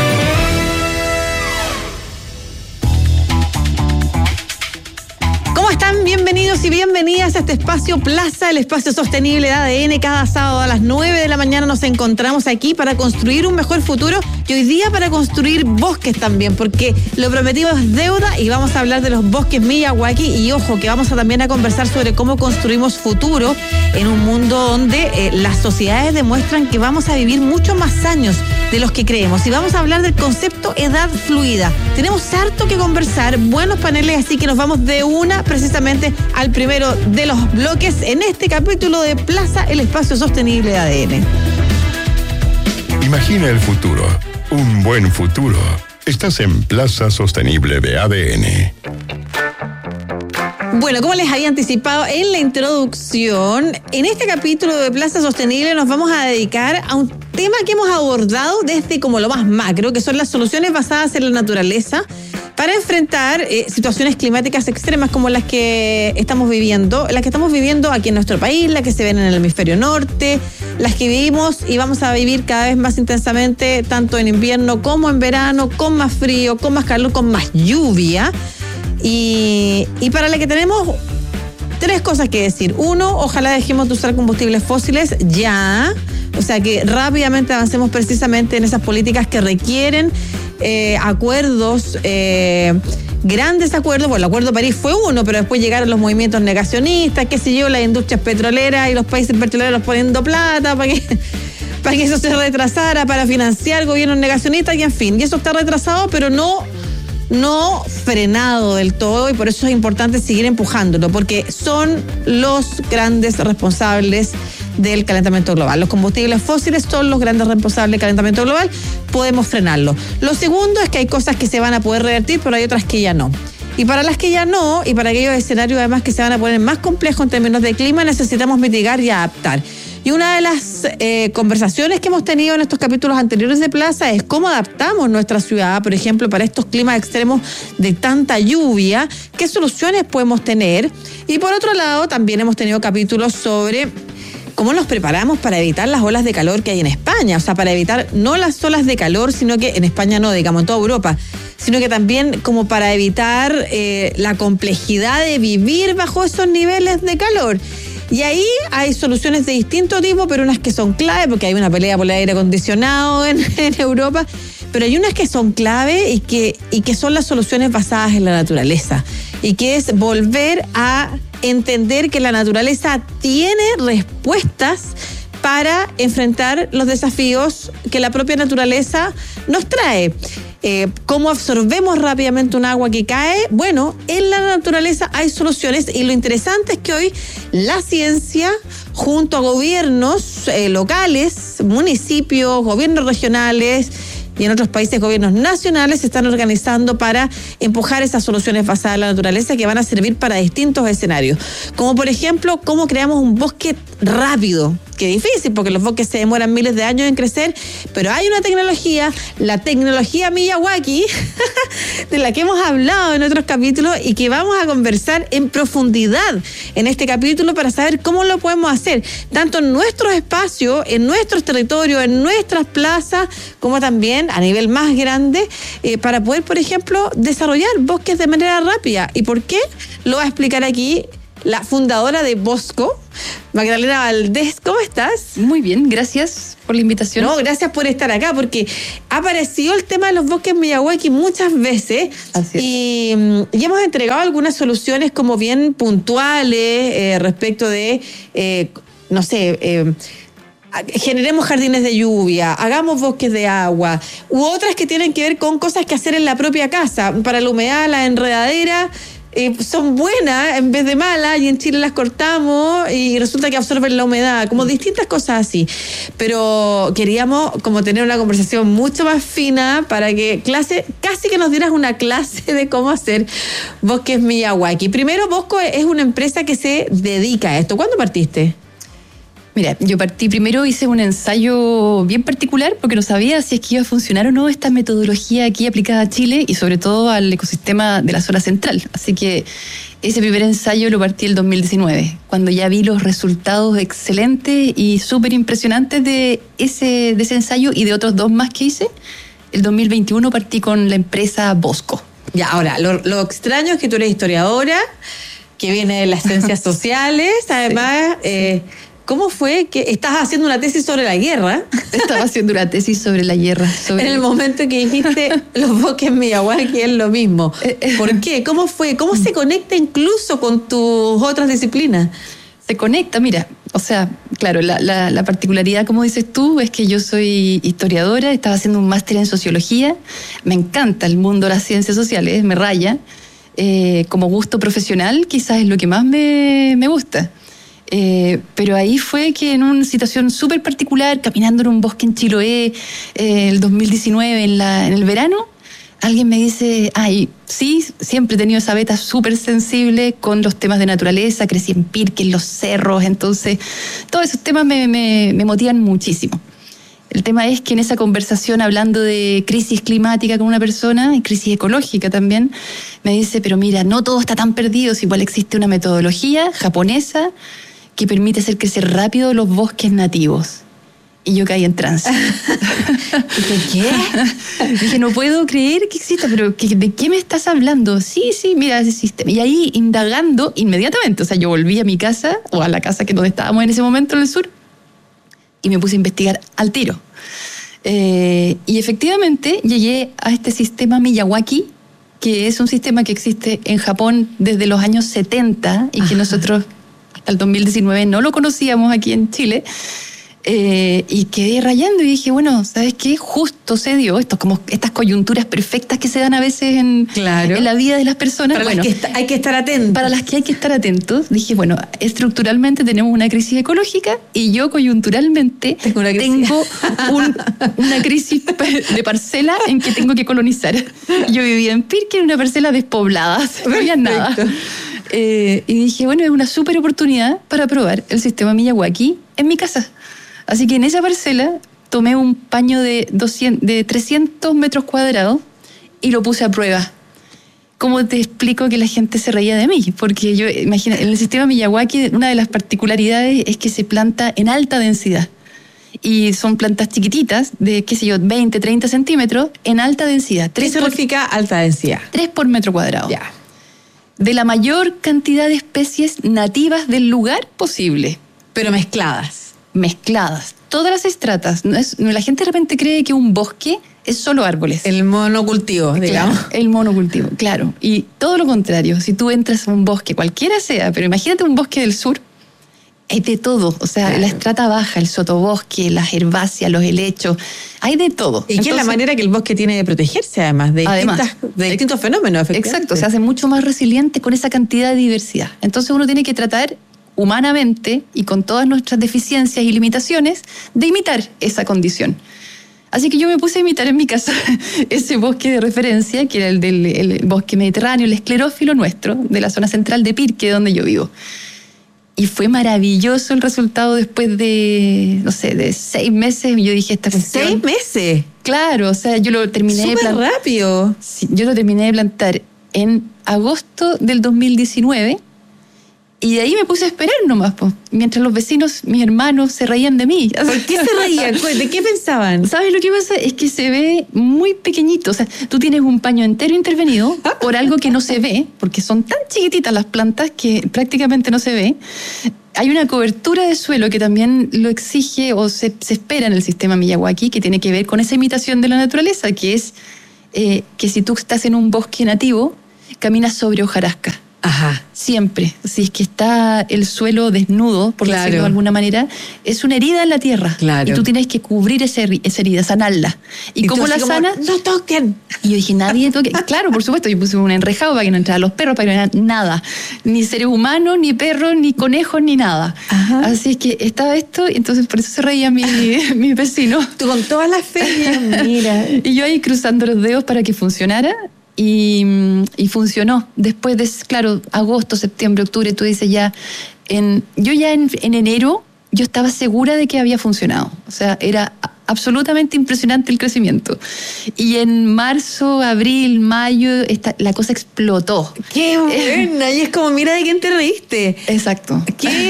Speaker 20: Bienvenidos y bienvenidas a este espacio Plaza, el espacio sostenible de ADN. Cada sábado a las 9 de la mañana nos encontramos aquí para construir un mejor futuro y hoy día para construir bosques también, porque lo prometido es deuda y vamos a hablar de los bosques Miyawaki y ojo que vamos a también a conversar sobre cómo construimos futuro en un mundo donde las sociedades demuestran que vamos a vivir muchos más años de los que creemos y vamos a hablar del concepto edad fluida. Tenemos harto que conversar, buenos paneles, así que nos vamos de una precisamente al primero de los bloques en este capítulo de Plaza, el espacio sostenible de ADN.
Speaker 8: Imagina el futuro, un buen futuro. Estás en Plaza Sostenible de ADN.
Speaker 20: Bueno, como les había anticipado en la introducción, en este capítulo de Plaza Sostenible nos vamos a dedicar a un tema que hemos abordado desde como lo más macro, que son las soluciones basadas en la naturaleza para enfrentar situaciones climáticas extremas como las que estamos viviendo aquí en nuestro país, las que se ven en el hemisferio norte, las que vivimos y vamos a vivir cada vez más intensamente, tanto en invierno como en verano, con más frío, con más calor, con más lluvia. Y para la que tenemos tres cosas que decir. Uno, ojalá dejemos de usar combustibles fósiles ya. O sea, que rápidamente avancemos precisamente en esas políticas que requieren acuerdos, grandes acuerdos. Bueno, el Acuerdo de París fue uno, pero después llegaron los movimientos negacionistas, qué sé yo, las industrias petroleras y los países petroleros poniendo plata para que eso se retrasara, para financiar gobiernos negacionistas y en fin. Y eso está retrasado, pero no frenado del todo y por eso es importante seguir empujándolo porque son los grandes responsables del calentamiento global. Los combustibles fósiles son los grandes responsables del calentamiento global, podemos frenarlo. Lo segundo es que hay cosas que se van a poder revertir, pero hay otras que ya no. Y para las que ya no, y para aquellos escenarios además que se van a poner más complejos en términos de clima, necesitamos mitigar y adaptar. Y una de las conversaciones que hemos tenido en estos capítulos anteriores de Plaza es cómo adaptamos nuestra ciudad, por ejemplo, para estos climas extremos de tanta lluvia, qué soluciones podemos tener. Y por otro lado, también hemos tenido capítulos sobre cómo nos preparamos para evitar las olas de calor que hay en España. O sea, para evitar no las olas de calor, sino que en España no, digamos en toda Europa, sino que también como para evitar la complejidad de vivir bajo esos niveles de calor. Y ahí hay soluciones de distinto tipo, pero unas que son clave, porque hay una pelea por el aire acondicionado en Europa, pero hay unas que son clave y que son las soluciones basadas en la naturaleza, y que es volver a entender que la naturaleza tiene respuestas para enfrentar los desafíos que la propia naturaleza nos trae. cómo absorbemos rápidamente un agua que cae. Bueno, en la naturaleza hay soluciones y lo interesante es que hoy la ciencia, junto a gobiernos locales, municipios, gobiernos regionales y en otros países gobiernos nacionales, se están organizando para empujar esas soluciones basadas en la naturaleza que van a servir para distintos escenarios. Como por ejemplo, cómo creamos un bosque rápido. Qué difícil, porque los bosques se demoran miles de años en crecer, pero hay una tecnología, la tecnología Miyawaki, de la que hemos hablado en otros capítulos y que vamos a conversar en profundidad en este capítulo para saber cómo lo podemos hacer, tanto en nuestros espacios, en nuestros territorios, en nuestras plazas, como también a nivel más grande, para poder, por ejemplo, desarrollar bosques de manera rápida. ¿Y por qué? Lo va a explicar aquí la fundadora de Bosco, Magdalena Valdés. ¿Cómo estás?
Speaker 21: Muy bien, gracias por la invitación.
Speaker 20: No, gracias por estar acá, porque ha aparecido el tema de los bosques Miyawaki muchas veces.
Speaker 21: Así es.
Speaker 20: Y hemos entregado algunas soluciones como bien puntuales respecto de, generemos jardines de lluvia, hagamos bosques de agua, u otras que tienen que ver con cosas que hacer en la propia casa. Para la humedad, la enredadera son buenas en vez de malas, y en Chile las cortamos y resulta que absorben la humedad, como distintas cosas así. Pero queríamos como tener una conversación mucho más fina para que casi que nos dieras una clase de cómo hacer bosques Miyawaki. Primero, Bosco es una empresa que se dedica a esto. ¿Cuándo partiste?
Speaker 21: Mira, yo partí primero, hice un ensayo bien particular porque no sabía si es que iba a funcionar o no esta metodología aquí aplicada a Chile y sobre todo al ecosistema de la zona central. Así que ese primer ensayo lo partí el 2019, cuando ya vi los resultados excelentes y súper impresionantes de ese ensayo y de otros 2 más que hice. El 2021 partí con la empresa Bosco.
Speaker 20: Ya, ahora, lo extraño es que tú eres historiadora, que viene de las ciencias sociales, además... Sí. ¿Cómo fue que estás haciendo una tesis sobre la guerra?
Speaker 21: Estaba haciendo una tesis sobre la guerra.
Speaker 20: En el momento que dijiste los bosques Miyawaki es lo mismo. ¿Por qué? ¿Cómo fue? ¿Cómo se conecta incluso con tus otras disciplinas?
Speaker 21: Se conecta, mira, o sea, claro, la particularidad, como dices tú, es que yo soy historiadora, estaba haciendo un máster en sociología, me encanta el mundo de las ciencias sociales, me raya, como gusto profesional quizás es lo que más me gusta. Pero ahí fue que en una situación súper particular, caminando en un bosque en Chiloé, el 2019, en el verano, alguien me dice, sí, siempre he tenido esa beta súper sensible con los temas de naturaleza, crecí en Pirque, en los cerros, entonces todos esos temas me motivan muchísimo. El tema es que en esa conversación, hablando de crisis climática con una persona, y crisis ecológica también, me dice, pero mira, no todo está tan perdido, si igual existe una metodología japonesa que permite hacer crecer rápido los bosques nativos. Y yo caí en trance.
Speaker 20: ¿Qué?
Speaker 21: Dije, no puedo creer que exista, pero ¿de qué me estás hablando? Sí, mira ese sistema. Y ahí, indagando inmediatamente, o sea, yo volví a mi casa, o a la casa donde estábamos en ese momento en el sur, y me puse a investigar al tiro. Y efectivamente llegué a este sistema Miyawaki, que es un sistema que existe en Japón desde los años 70 y que nosotros hasta el 2019 no lo conocíamos aquí en Chile. Y quedé rayando y dije, bueno, ¿sabes qué? Justo se dio esto, como estas coyunturas perfectas que se dan a veces en la vida de las personas.
Speaker 20: Para las que hay que estar atentos.
Speaker 21: Para las que hay que estar atentos. Dije, bueno, estructuralmente tenemos una crisis ecológica y yo coyunturalmente tengo una crisis de parcela en que tengo que colonizar. Yo vivía en Pirque, en una parcela despoblada, no había nada. Y dije, bueno, es una súper oportunidad para probar el sistema Miyawaki en mi casa. Así que en esa parcela tomé un paño de 300 metros cuadrados y lo puse a prueba. ¿Cómo te explico que la gente se reía de mí? Porque yo, imagina, en el sistema Miyawaki una de las particularidades es que se planta en alta densidad. Y son plantas chiquititas de, 20, 30 centímetros en alta densidad.
Speaker 20: ¿Qué significa alta densidad?
Speaker 21: 3 por metro cuadrado.
Speaker 20: Ya.
Speaker 21: De la mayor cantidad de especies nativas del lugar posible.
Speaker 20: Pero mezcladas.
Speaker 21: Todas las estratas. La gente de repente cree que un bosque es solo árboles.
Speaker 20: El monocultivo, digamos.
Speaker 21: Claro, el monocultivo, claro. Y todo lo contrario, si tú entras a un bosque, cualquiera sea, pero imagínate un bosque del sur, Hay de todo, o sea, la estrata baja, el sotobosque, las herbáceas, los helechos, hay de todo.
Speaker 20: Y que es la manera que el bosque tiene de protegerse, además de distintos fenómenos.
Speaker 21: Exacto, se hace mucho más resiliente con esa cantidad de diversidad. Entonces uno tiene que tratar humanamente y con todas nuestras deficiencias y limitaciones de imitar esa condición. Así que yo me puse a imitar en mi casa ese bosque de referencia, que era el bosque mediterráneo, el esclerófilo nuestro, de la zona central de Pirque, donde yo vivo. Y fue maravilloso el resultado después de, no sé, de 6 meses. Yo dije, esta cuestión...
Speaker 20: ¿6 meses?
Speaker 21: Claro, o sea, yo lo terminé de plantar...
Speaker 20: ¡Súper rápido!
Speaker 21: Sí, yo lo terminé de plantar en agosto del 2019 y de ahí me puse a esperar nomás, po, mientras los vecinos, mis hermanos, se reían de mí.
Speaker 20: ¿Por qué se reían? ¿De qué pensaban?
Speaker 21: ¿Sabes lo que pasa? Es que se ve muy pequeñito. O sea, tú tienes un paño entero intervenido por algo que no se ve, porque son tan chiquititas las plantas que prácticamente no se ve. Hay una cobertura de suelo que también lo exige o se espera en el sistema Miyawaki, que tiene que ver con esa imitación de la naturaleza, que es que si tú estás en un bosque nativo, caminas sobre hojarasca.
Speaker 20: Ajá.
Speaker 21: Siempre. Si es que está el suelo desnudo, por decirlo de alguna manera, es una herida en la tierra.
Speaker 20: Claro.
Speaker 21: Y tú tienes que cubrir esa herida, sanarla. ¿Y cómo la sanas?
Speaker 20: ¡No toquen!
Speaker 21: Y yo dije, nadie toque. Claro, por supuesto, yo puse un enrejado para que no entraran los perros, para que no nada. Ni seres humanos, ni perros, ni conejos, ni nada. Ajá. Así es que estaba esto, y entonces por eso se reía mi vecino.
Speaker 20: Tú con toda la fe, mira.
Speaker 21: Y yo ahí cruzando los dedos para que funcionara. Y funcionó. Después de, claro, agosto, septiembre, octubre, tú dices ya, en enero yo estaba segura de que había funcionado. O sea, era absolutamente impresionante el crecimiento. Y en marzo, abril, mayo, la cosa explotó.
Speaker 20: ¡Qué buena! Y es como, mira de quién te reíste.
Speaker 21: Exacto.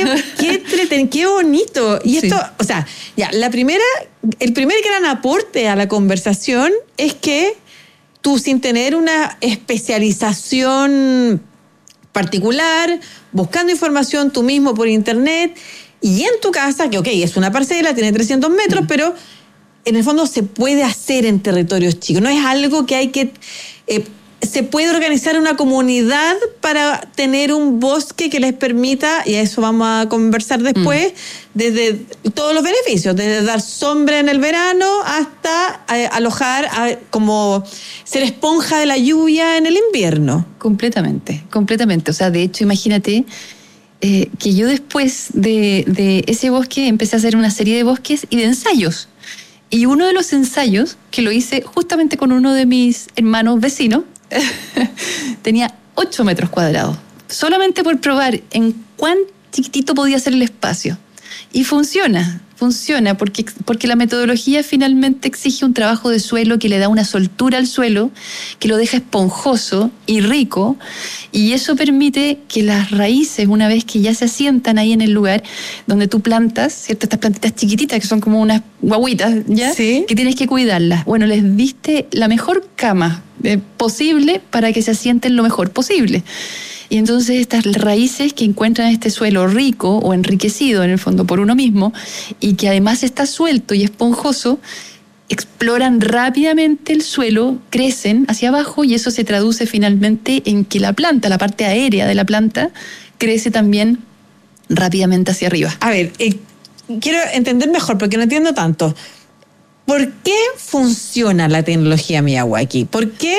Speaker 20: ¡Qué bonito! Y esto, o sea, ya, el primer gran aporte a la conversación es que tú, sin tener una especialización particular, buscando información tú mismo por internet y en tu casa, que es una parcela, tiene 300 metros, pero en el fondo se puede hacer en territorios chicos. No es algo que hay que... se puede organizar una comunidad para tener un bosque que les permita, y a eso vamos a conversar después, desde todos los beneficios, desde dar sombra en el verano hasta alojar, como ser esponja de la lluvia en el invierno.
Speaker 21: Completamente. O sea, de hecho, imagínate que yo después de ese bosque empecé a hacer una serie de bosques y de ensayos. Y uno de los ensayos, que lo hice justamente con uno de mis hermanos vecinos, tenía 8 metros cuadrados, solamente por probar en cuán chiquitito podía ser el espacio. Y funciona porque la metodología finalmente exige un trabajo de suelo que le da una soltura al suelo, que lo deja esponjoso y rico, y eso permite que las raíces, una vez que ya se asientan ahí en el lugar donde tú plantas, ¿cierto? Estas plantitas chiquititas que son como unas guaguitas, ¿ya? Sí. Que tienes que cuidarlas. Bueno, les diste la mejor cama posible para que se asienten lo mejor posible. Y entonces estas raíces que encuentran este suelo rico o enriquecido en el fondo por uno mismo y que además está suelto y esponjoso, exploran rápidamente el suelo, crecen hacia abajo y eso se traduce finalmente en que la planta, la parte aérea de la planta, crece también rápidamente hacia arriba.
Speaker 20: A ver, quiero entender mejor porque no entiendo tanto. ¿Por qué funciona la tecnología Miyawaki? ¿Por qué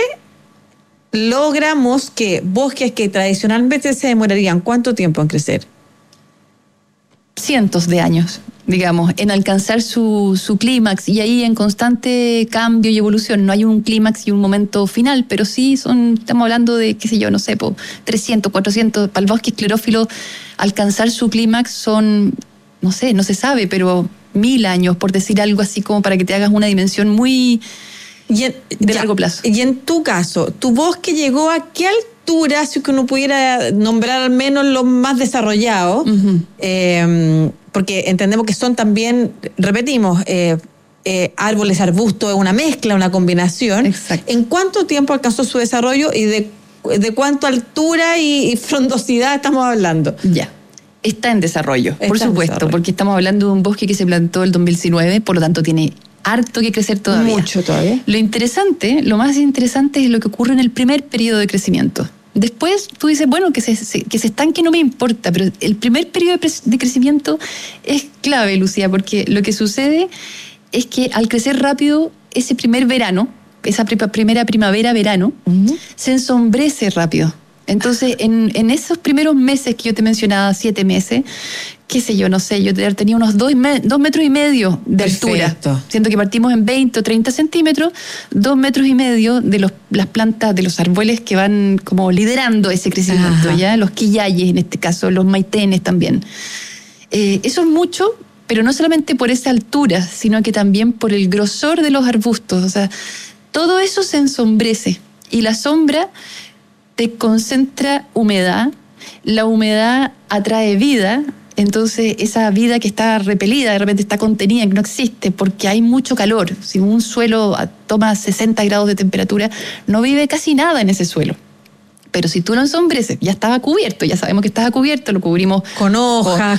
Speaker 20: logramos que bosques que tradicionalmente se demorarían cuánto tiempo en crecer?
Speaker 21: Cientos de años, digamos, en alcanzar su clímax y ahí en constante cambio y evolución. No hay un clímax y un momento final, pero sí estamos hablando de, 300, 400, para el bosque esclerófilo alcanzar su clímax son, no se sabe, pero 1000 años, por decir algo así como para que te hagas una dimensión muy... de largo plazo.
Speaker 20: Y en tu caso, ¿tu bosque llegó a qué altura, si que uno pudiera nombrar al menos los más desarrollados? Porque entendemos que son también, repetimos, árboles, arbustos, una mezcla, una combinación.
Speaker 21: Exacto.
Speaker 20: ¿En cuánto tiempo alcanzó su desarrollo y de cuánta altura y frondosidad estamos hablando?
Speaker 21: Ya. Está en desarrollo, por supuesto, porque estamos hablando de un bosque que se plantó el 2019, por lo tanto tiene harto que crecer todavía.
Speaker 20: Mucho todavía.
Speaker 21: Lo más interesante es lo que ocurre en el primer periodo de crecimiento. Después tú dices, bueno, que se estanque no me importa, pero el primer periodo de crecimiento es clave, Lucía, porque lo que sucede es que al crecer rápido, ese primer verano, esa primera primavera-verano, se ensombrece rápido. Entonces, en esos primeros meses que yo te mencionaba, 7 meses, qué sé yo, no sé, yo tenía unos 2 metros y medio de altura. Siento que partimos en 20 o 30 centímetros, 2 metros y medio de las plantas, de los árboles que van como liderando ese crecimiento, ¿ya? Los quillayes, en este caso, los maitenes también. Eso es mucho, pero no solamente por esa altura, sino que también por el grosor de los arbustos. O sea, todo eso se ensombrece y la sombra te concentra humedad, la humedad atrae vida, entonces esa vida que está repelida de repente está contenida, que no existe porque hay mucho calor. Si un suelo toma 60 grados de temperatura, no vive casi nada en ese suelo. Pero si tú lo ensombreces, ya estaba cubierto, ya sabemos que estaba cubierto, lo cubrimos
Speaker 20: con hojas,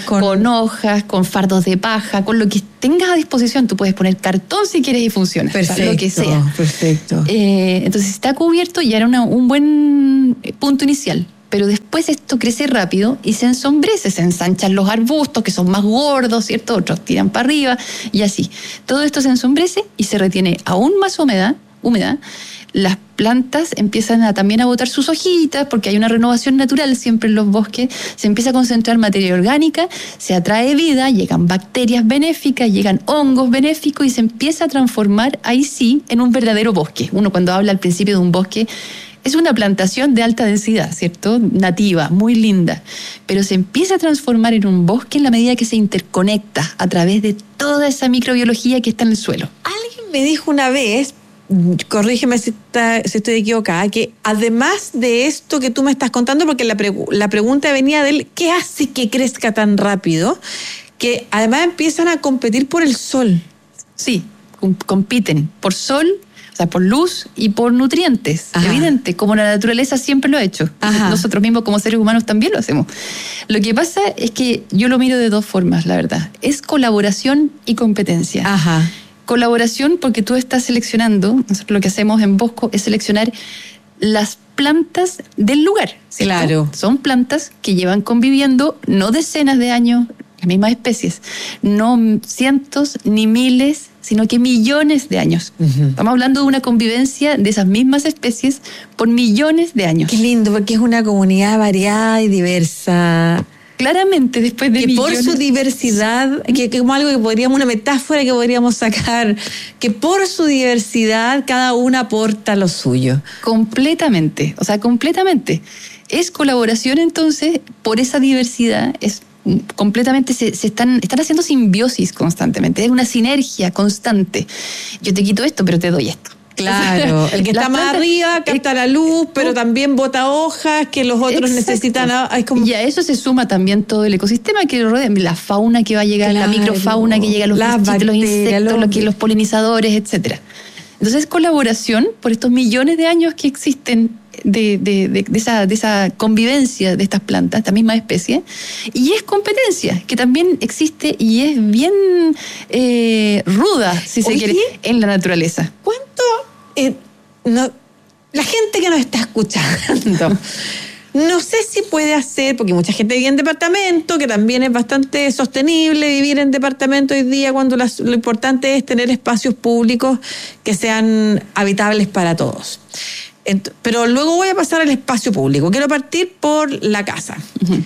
Speaker 21: con fardos de paja, con lo que tengas a disposición. Tú puedes poner cartón si quieres y funciona,
Speaker 20: perfecto,
Speaker 21: o sea, lo que sea.
Speaker 20: Perfecto.
Speaker 21: Entonces, si está cubierto, ya era un buen punto inicial. Pero después esto crece rápido y se ensombrece, se ensanchan los arbustos que son más gordos, ¿cierto? Otros tiran para arriba y así. Todo esto se ensombrece y se retiene aún más humedad. Las plantas empiezan también a botar sus hojitas porque hay una renovación natural siempre en los bosques, se empieza a concentrar materia orgánica, se atrae vida, llegan bacterias benéficas, llegan hongos benéficos y se empieza a transformar ahí sí en un verdadero bosque. Uno cuando habla al principio de un bosque es una plantación de alta densidad, ¿cierto? Nativa, muy linda, pero se empieza a transformar en un bosque en la medida que se interconecta a través de toda esa microbiología que está en el suelo.
Speaker 20: Alguien me dijo una vez, corrígeme si estoy equivocada, que además de esto que tú me estás contando, porque la pregunta venía de él, ¿qué hace que crezca tan rápido? Que además empiezan a competir por el sol.
Speaker 21: Sí, compiten por sol, o sea, por luz y por nutrientes, evidente, como la naturaleza siempre lo ha hecho. Nosotros mismos como seres humanos también lo hacemos. Lo que pasa es que yo lo miro de 2 formas, la verdad. Es colaboración y competencia. Colaboración porque tú estás seleccionando, nosotros lo que hacemos en Bosco es seleccionar las plantas del lugar, ¿cierto?
Speaker 20: Claro.
Speaker 21: Son plantas que llevan conviviendo no decenas de años, las mismas especies, no cientos ni miles, sino que millones de años. Estamos hablando de una convivencia de esas mismas especies por millones de años.
Speaker 20: Qué lindo, porque es una comunidad variada y diversa.
Speaker 21: Claramente, después de millones...
Speaker 20: por su diversidad, que como algo que podríamos, una metáfora que podríamos sacar, que por su diversidad cada una aporta lo suyo.
Speaker 21: Completamente, o sea, completamente. Es colaboración entonces, por esa diversidad, es completamente, se están haciendo simbiosis constantemente, es una sinergia constante. Yo te quito esto, pero te doy esto.
Speaker 20: Claro, el que está más arriba capta la luz, pero también bota hojas que los otros necesitan.
Speaker 21: Y a eso se suma también todo el ecosistema que lo rodea, la fauna que va a llegar, la microfauna que llega, los bichitos, los insectos, los polinizadores, etcétera. Entonces, colaboración por estos millones de años que existen de esa convivencia de estas plantas, esta misma especie, y es competencia, que también existe y es bien ruda, si se quiere, en la naturaleza.
Speaker 20: ¿Cuánto la gente que nos está escuchando, no sé si puede hacer, porque mucha gente vive en departamento, que también es bastante sostenible vivir en departamento hoy día, cuando lo importante es tener espacios públicos que sean habitables para todos. Pero luego voy a pasar al espacio público. Quiero partir por la casa.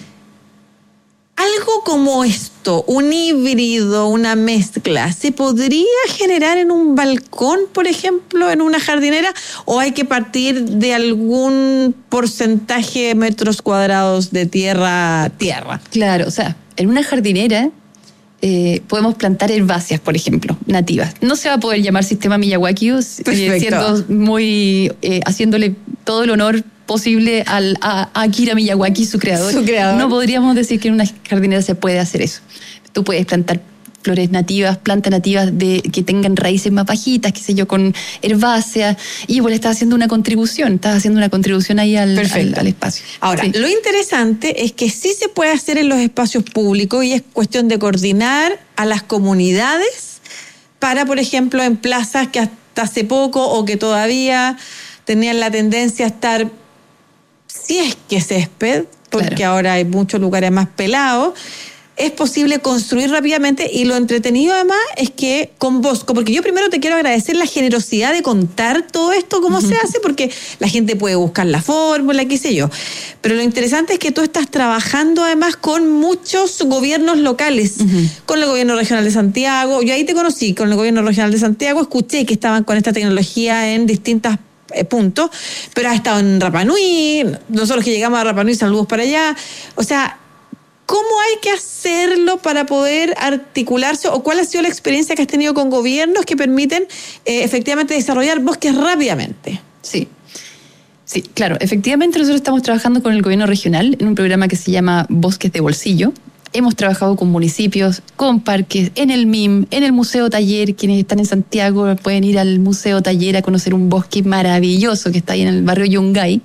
Speaker 20: Algo como esto, un híbrido, una mezcla, ¿se podría generar en un balcón, por ejemplo, en una jardinera? ¿O hay que partir de algún porcentaje de metros cuadrados de tierra?
Speaker 21: Claro, o sea, en una jardinera podemos plantar herbáceas, por ejemplo, nativas. No se va a poder llamar sistema Miyawaki, siendo muy haciéndole todo el honor posible a Akira Miyawaki, su creador. No podríamos decir que en una jardinera se puede hacer eso. Tú puedes plantar flores nativas, plantas nativas que tengan raíces más bajitas, qué sé yo, con herbáceas, y igual estás haciendo una contribución ahí al espacio.
Speaker 20: Ahora, lo interesante es que sí se puede hacer en los espacios públicos y es cuestión de coordinar a las comunidades para, por ejemplo, en plazas que hasta hace poco o que todavía tenían la tendencia a estar si es que césped, porque ahora hay muchos lugares más pelados, es posible construir rápidamente. Y lo entretenido además es que con Bosco, porque yo primero te quiero agradecer la generosidad de contar todo esto, cómo se hace, porque la gente puede buscar la fórmula, qué sé yo. Pero lo interesante es que tú estás trabajando además con muchos gobiernos locales, con el gobierno regional de Santiago. Yo ahí te conocí, con el gobierno regional de Santiago, escuché que estaban con esta tecnología en distintas puntos, pero has estado en Rapa Nui, nosotros que llegamos a Rapa Nui, saludos para allá. O sea, ¿cómo hay que hacerlo para poder articularse, o cuál ha sido la experiencia que has tenido con gobiernos que permiten efectivamente desarrollar bosques rápidamente?
Speaker 21: Sí, claro, efectivamente nosotros estamos trabajando con el gobierno regional en un programa que se llama Bosques de Bolsillo. Hemos trabajado con municipios, con parques, en el MIM, en el Museo Taller. Quienes están en Santiago pueden ir al Museo Taller a conocer un bosque maravilloso que está ahí en el barrio Yungay.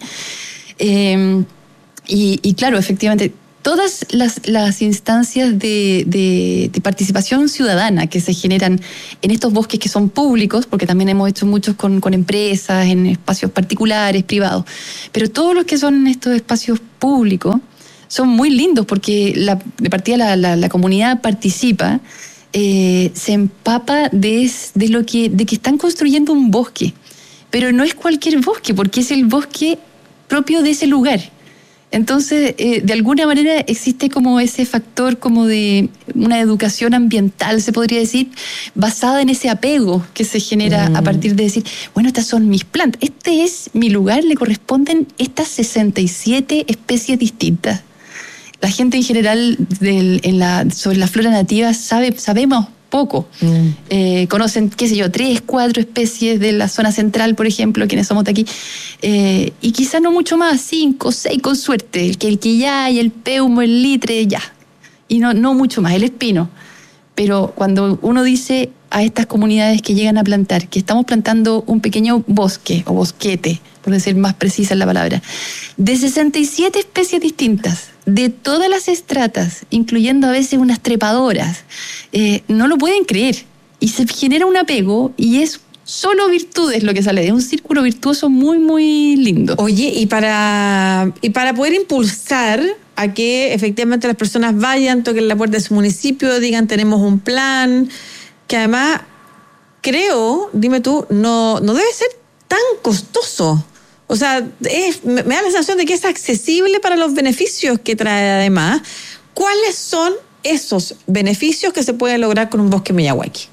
Speaker 21: Y claro, efectivamente, todas las instancias de participación ciudadana que se generan en estos bosques que son públicos, porque también hemos hecho muchos con empresas, en espacios particulares, privados, pero todos los que son en estos espacios públicos son muy lindos porque de partida la comunidad participa, se empapa de que están construyendo un bosque, pero no es cualquier bosque, porque es el bosque propio de ese lugar. Entonces, de alguna manera existe como ese factor como de una educación ambiental, se podría decir, basada en ese apego que se genera a partir de decir, bueno, estas son mis plantas, este es mi lugar, le corresponden estas 67 especies distintas. La gente en general sobre la flora nativa sabemos poco. Conocen, 3, 4 especies de la zona central, por ejemplo, quienes somos de aquí, y quizás no mucho más, 5, 6 con suerte, el quillay, el peumo, el litre, ya, y no mucho más, el espino. Pero cuando uno dice a estas comunidades que llegan a plantar, que estamos plantando un pequeño bosque o bosquete, por decir más precisa la palabra, de 67 especies distintas, de todas las estratas, incluyendo a veces unas trepadoras, no lo pueden creer. Y se genera un apego y es solo virtudes lo que sale, de un círculo virtuoso muy, muy lindo.
Speaker 20: Oye, y para poder impulsar a que efectivamente las personas vayan, toquen la puerta de su municipio, digan tenemos un plan, que además creo, dime tú, no debe ser tan costoso. O sea, me da la sensación de que es accesible para los beneficios que trae además. ¿Cuáles son esos beneficios que se pueden lograr con un bosque Miyawaki?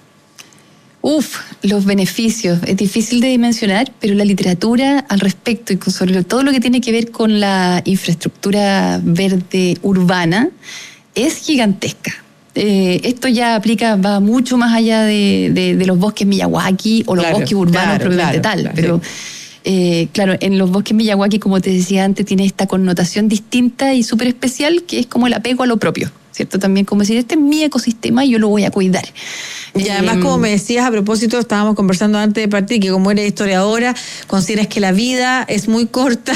Speaker 21: Los beneficios, es difícil de dimensionar, pero la literatura al respecto y sobre todo lo que tiene que ver con la infraestructura verde urbana es gigantesca. Esto ya va mucho más allá de los bosques Miyawaki o los bosques urbanos propiamente tal, pero claro, en los bosques Miyawaki, como te decía antes, tiene esta connotación distinta y súper especial que es como el apego a lo propio, ¿cierto? También como decir, este es mi ecosistema y yo lo voy a cuidar.
Speaker 20: Y además, como me decías a propósito, estábamos conversando antes de partir, que como eres historiadora, consideras que la vida es muy corta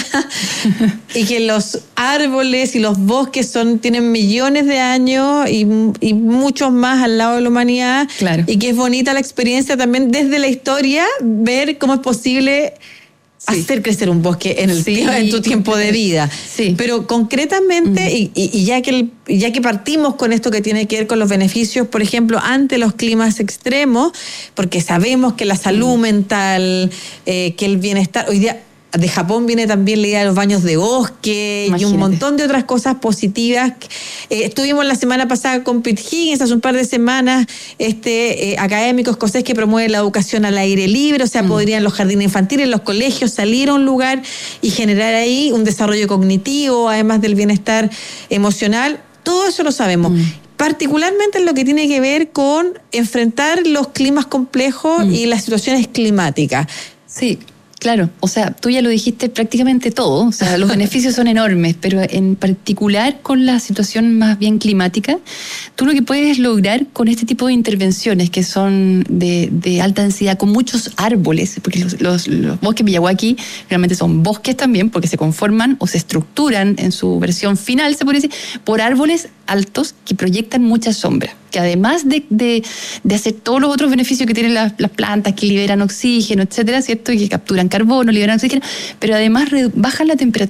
Speaker 20: y que los árboles y los bosques tienen millones de años y muchos más al lado de la humanidad. Claro. Y que es bonita la experiencia también desde la historia, ver cómo es posible hacer crecer un bosque en tu tiempo de vida. Sí. Pero concretamente, y ya que partimos con esto que tiene que ver con los beneficios, por ejemplo, ante los climas extremos, porque sabemos que la salud mental, que el bienestar, hoy día de Japón viene también la idea de los baños de bosque. Imagínate. Y un montón de otras cosas positivas. Estuvimos la semana pasada con Pete Higgins, hace un par de semanas, académico escocés que promueve la educación al aire libre, o sea, podrían los jardines infantiles, los colegios salir a un lugar y generar ahí un desarrollo cognitivo, además del bienestar emocional. Todo eso lo sabemos. Particularmente en lo que tiene que ver con enfrentar los climas complejos y las situaciones climáticas.
Speaker 21: Sí. Claro, o sea, tú ya lo dijiste prácticamente todo, o sea, los beneficios son enormes, pero en particular con la situación más bien climática, tú lo que puedes lograr con este tipo de intervenciones que son de alta densidad, con muchos árboles, porque los bosques Miyawaki realmente son bosques también, porque se conforman o se estructuran en su versión final, se puede decir, por árboles altos que proyectan mucha sombra, que además de hacer todos los otros beneficios que tienen las plantas, que liberan oxígeno, etcétera, ¿cierto? Y que capturan carbono, liberan oxígeno, pero además bajan la temperatura.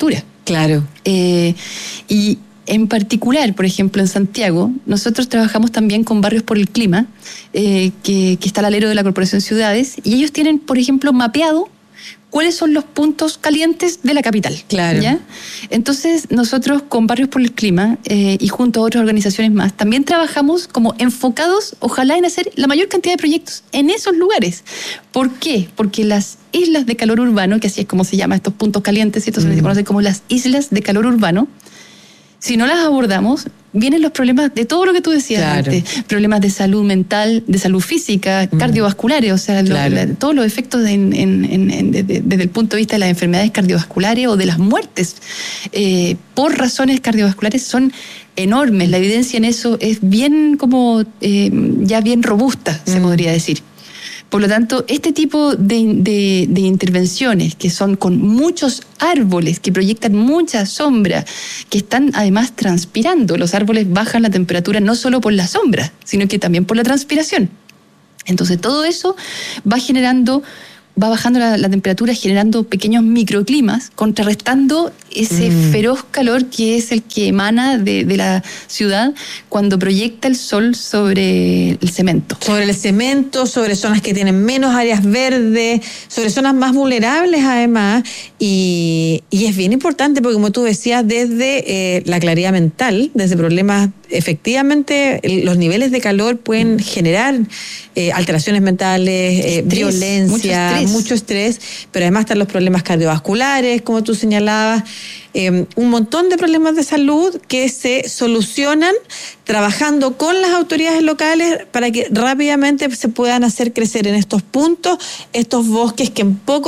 Speaker 21: Claro. Y en particular, por ejemplo, en Santiago, nosotros trabajamos también con Barrios por el Clima, que está al alero de la Corporación Ciudades, y ellos tienen, por ejemplo, mapeado cuáles son los puntos calientes de la capital.
Speaker 20: Claro.
Speaker 21: ¿Ya? Entonces, nosotros con Barrios por el Clima y junto a otras organizaciones más, también trabajamos como enfocados, ojalá, en hacer la mayor cantidad de proyectos en esos lugares. ¿Por qué? Porque las islas de calor urbano, que así es como se llama estos puntos calientes, ¿cierto? Se conocen como las islas de calor urbano. Si no las abordamos, vienen los problemas de todo lo que tú decías antes. Problemas de salud mental, de salud física, cardiovasculares, o sea, todos los efectos desde el punto de vista de las enfermedades cardiovasculares o de las muertes por razones cardiovasculares son enormes. La evidencia en eso es bien ya bien robusta, se podría decir. Por lo tanto, este tipo de intervenciones que son con muchos árboles, que proyectan mucha sombra, que están además transpirando. Los árboles bajan la temperatura no solo por la sombra, sino que también por la transpiración. Entonces, todo eso va bajando la temperatura, generando pequeños microclimas, contrarrestando ese feroz calor que es el que emana de la ciudad cuando proyecta el sol sobre el cemento.
Speaker 20: Sobre el cemento, sobre zonas que tienen menos áreas verdes, sobre zonas más vulnerables además, y es bien importante porque, como tú decías, desde la claridad mental, desde problemas, efectivamente, los niveles de calor pueden generar alteraciones mentales, estrés, violencia, mucho estrés, pero además están los problemas cardiovasculares, como tú señalabas, un montón de problemas de salud que se solucionan trabajando con las autoridades locales para que rápidamente se puedan hacer crecer en estos puntos estos bosques que en poco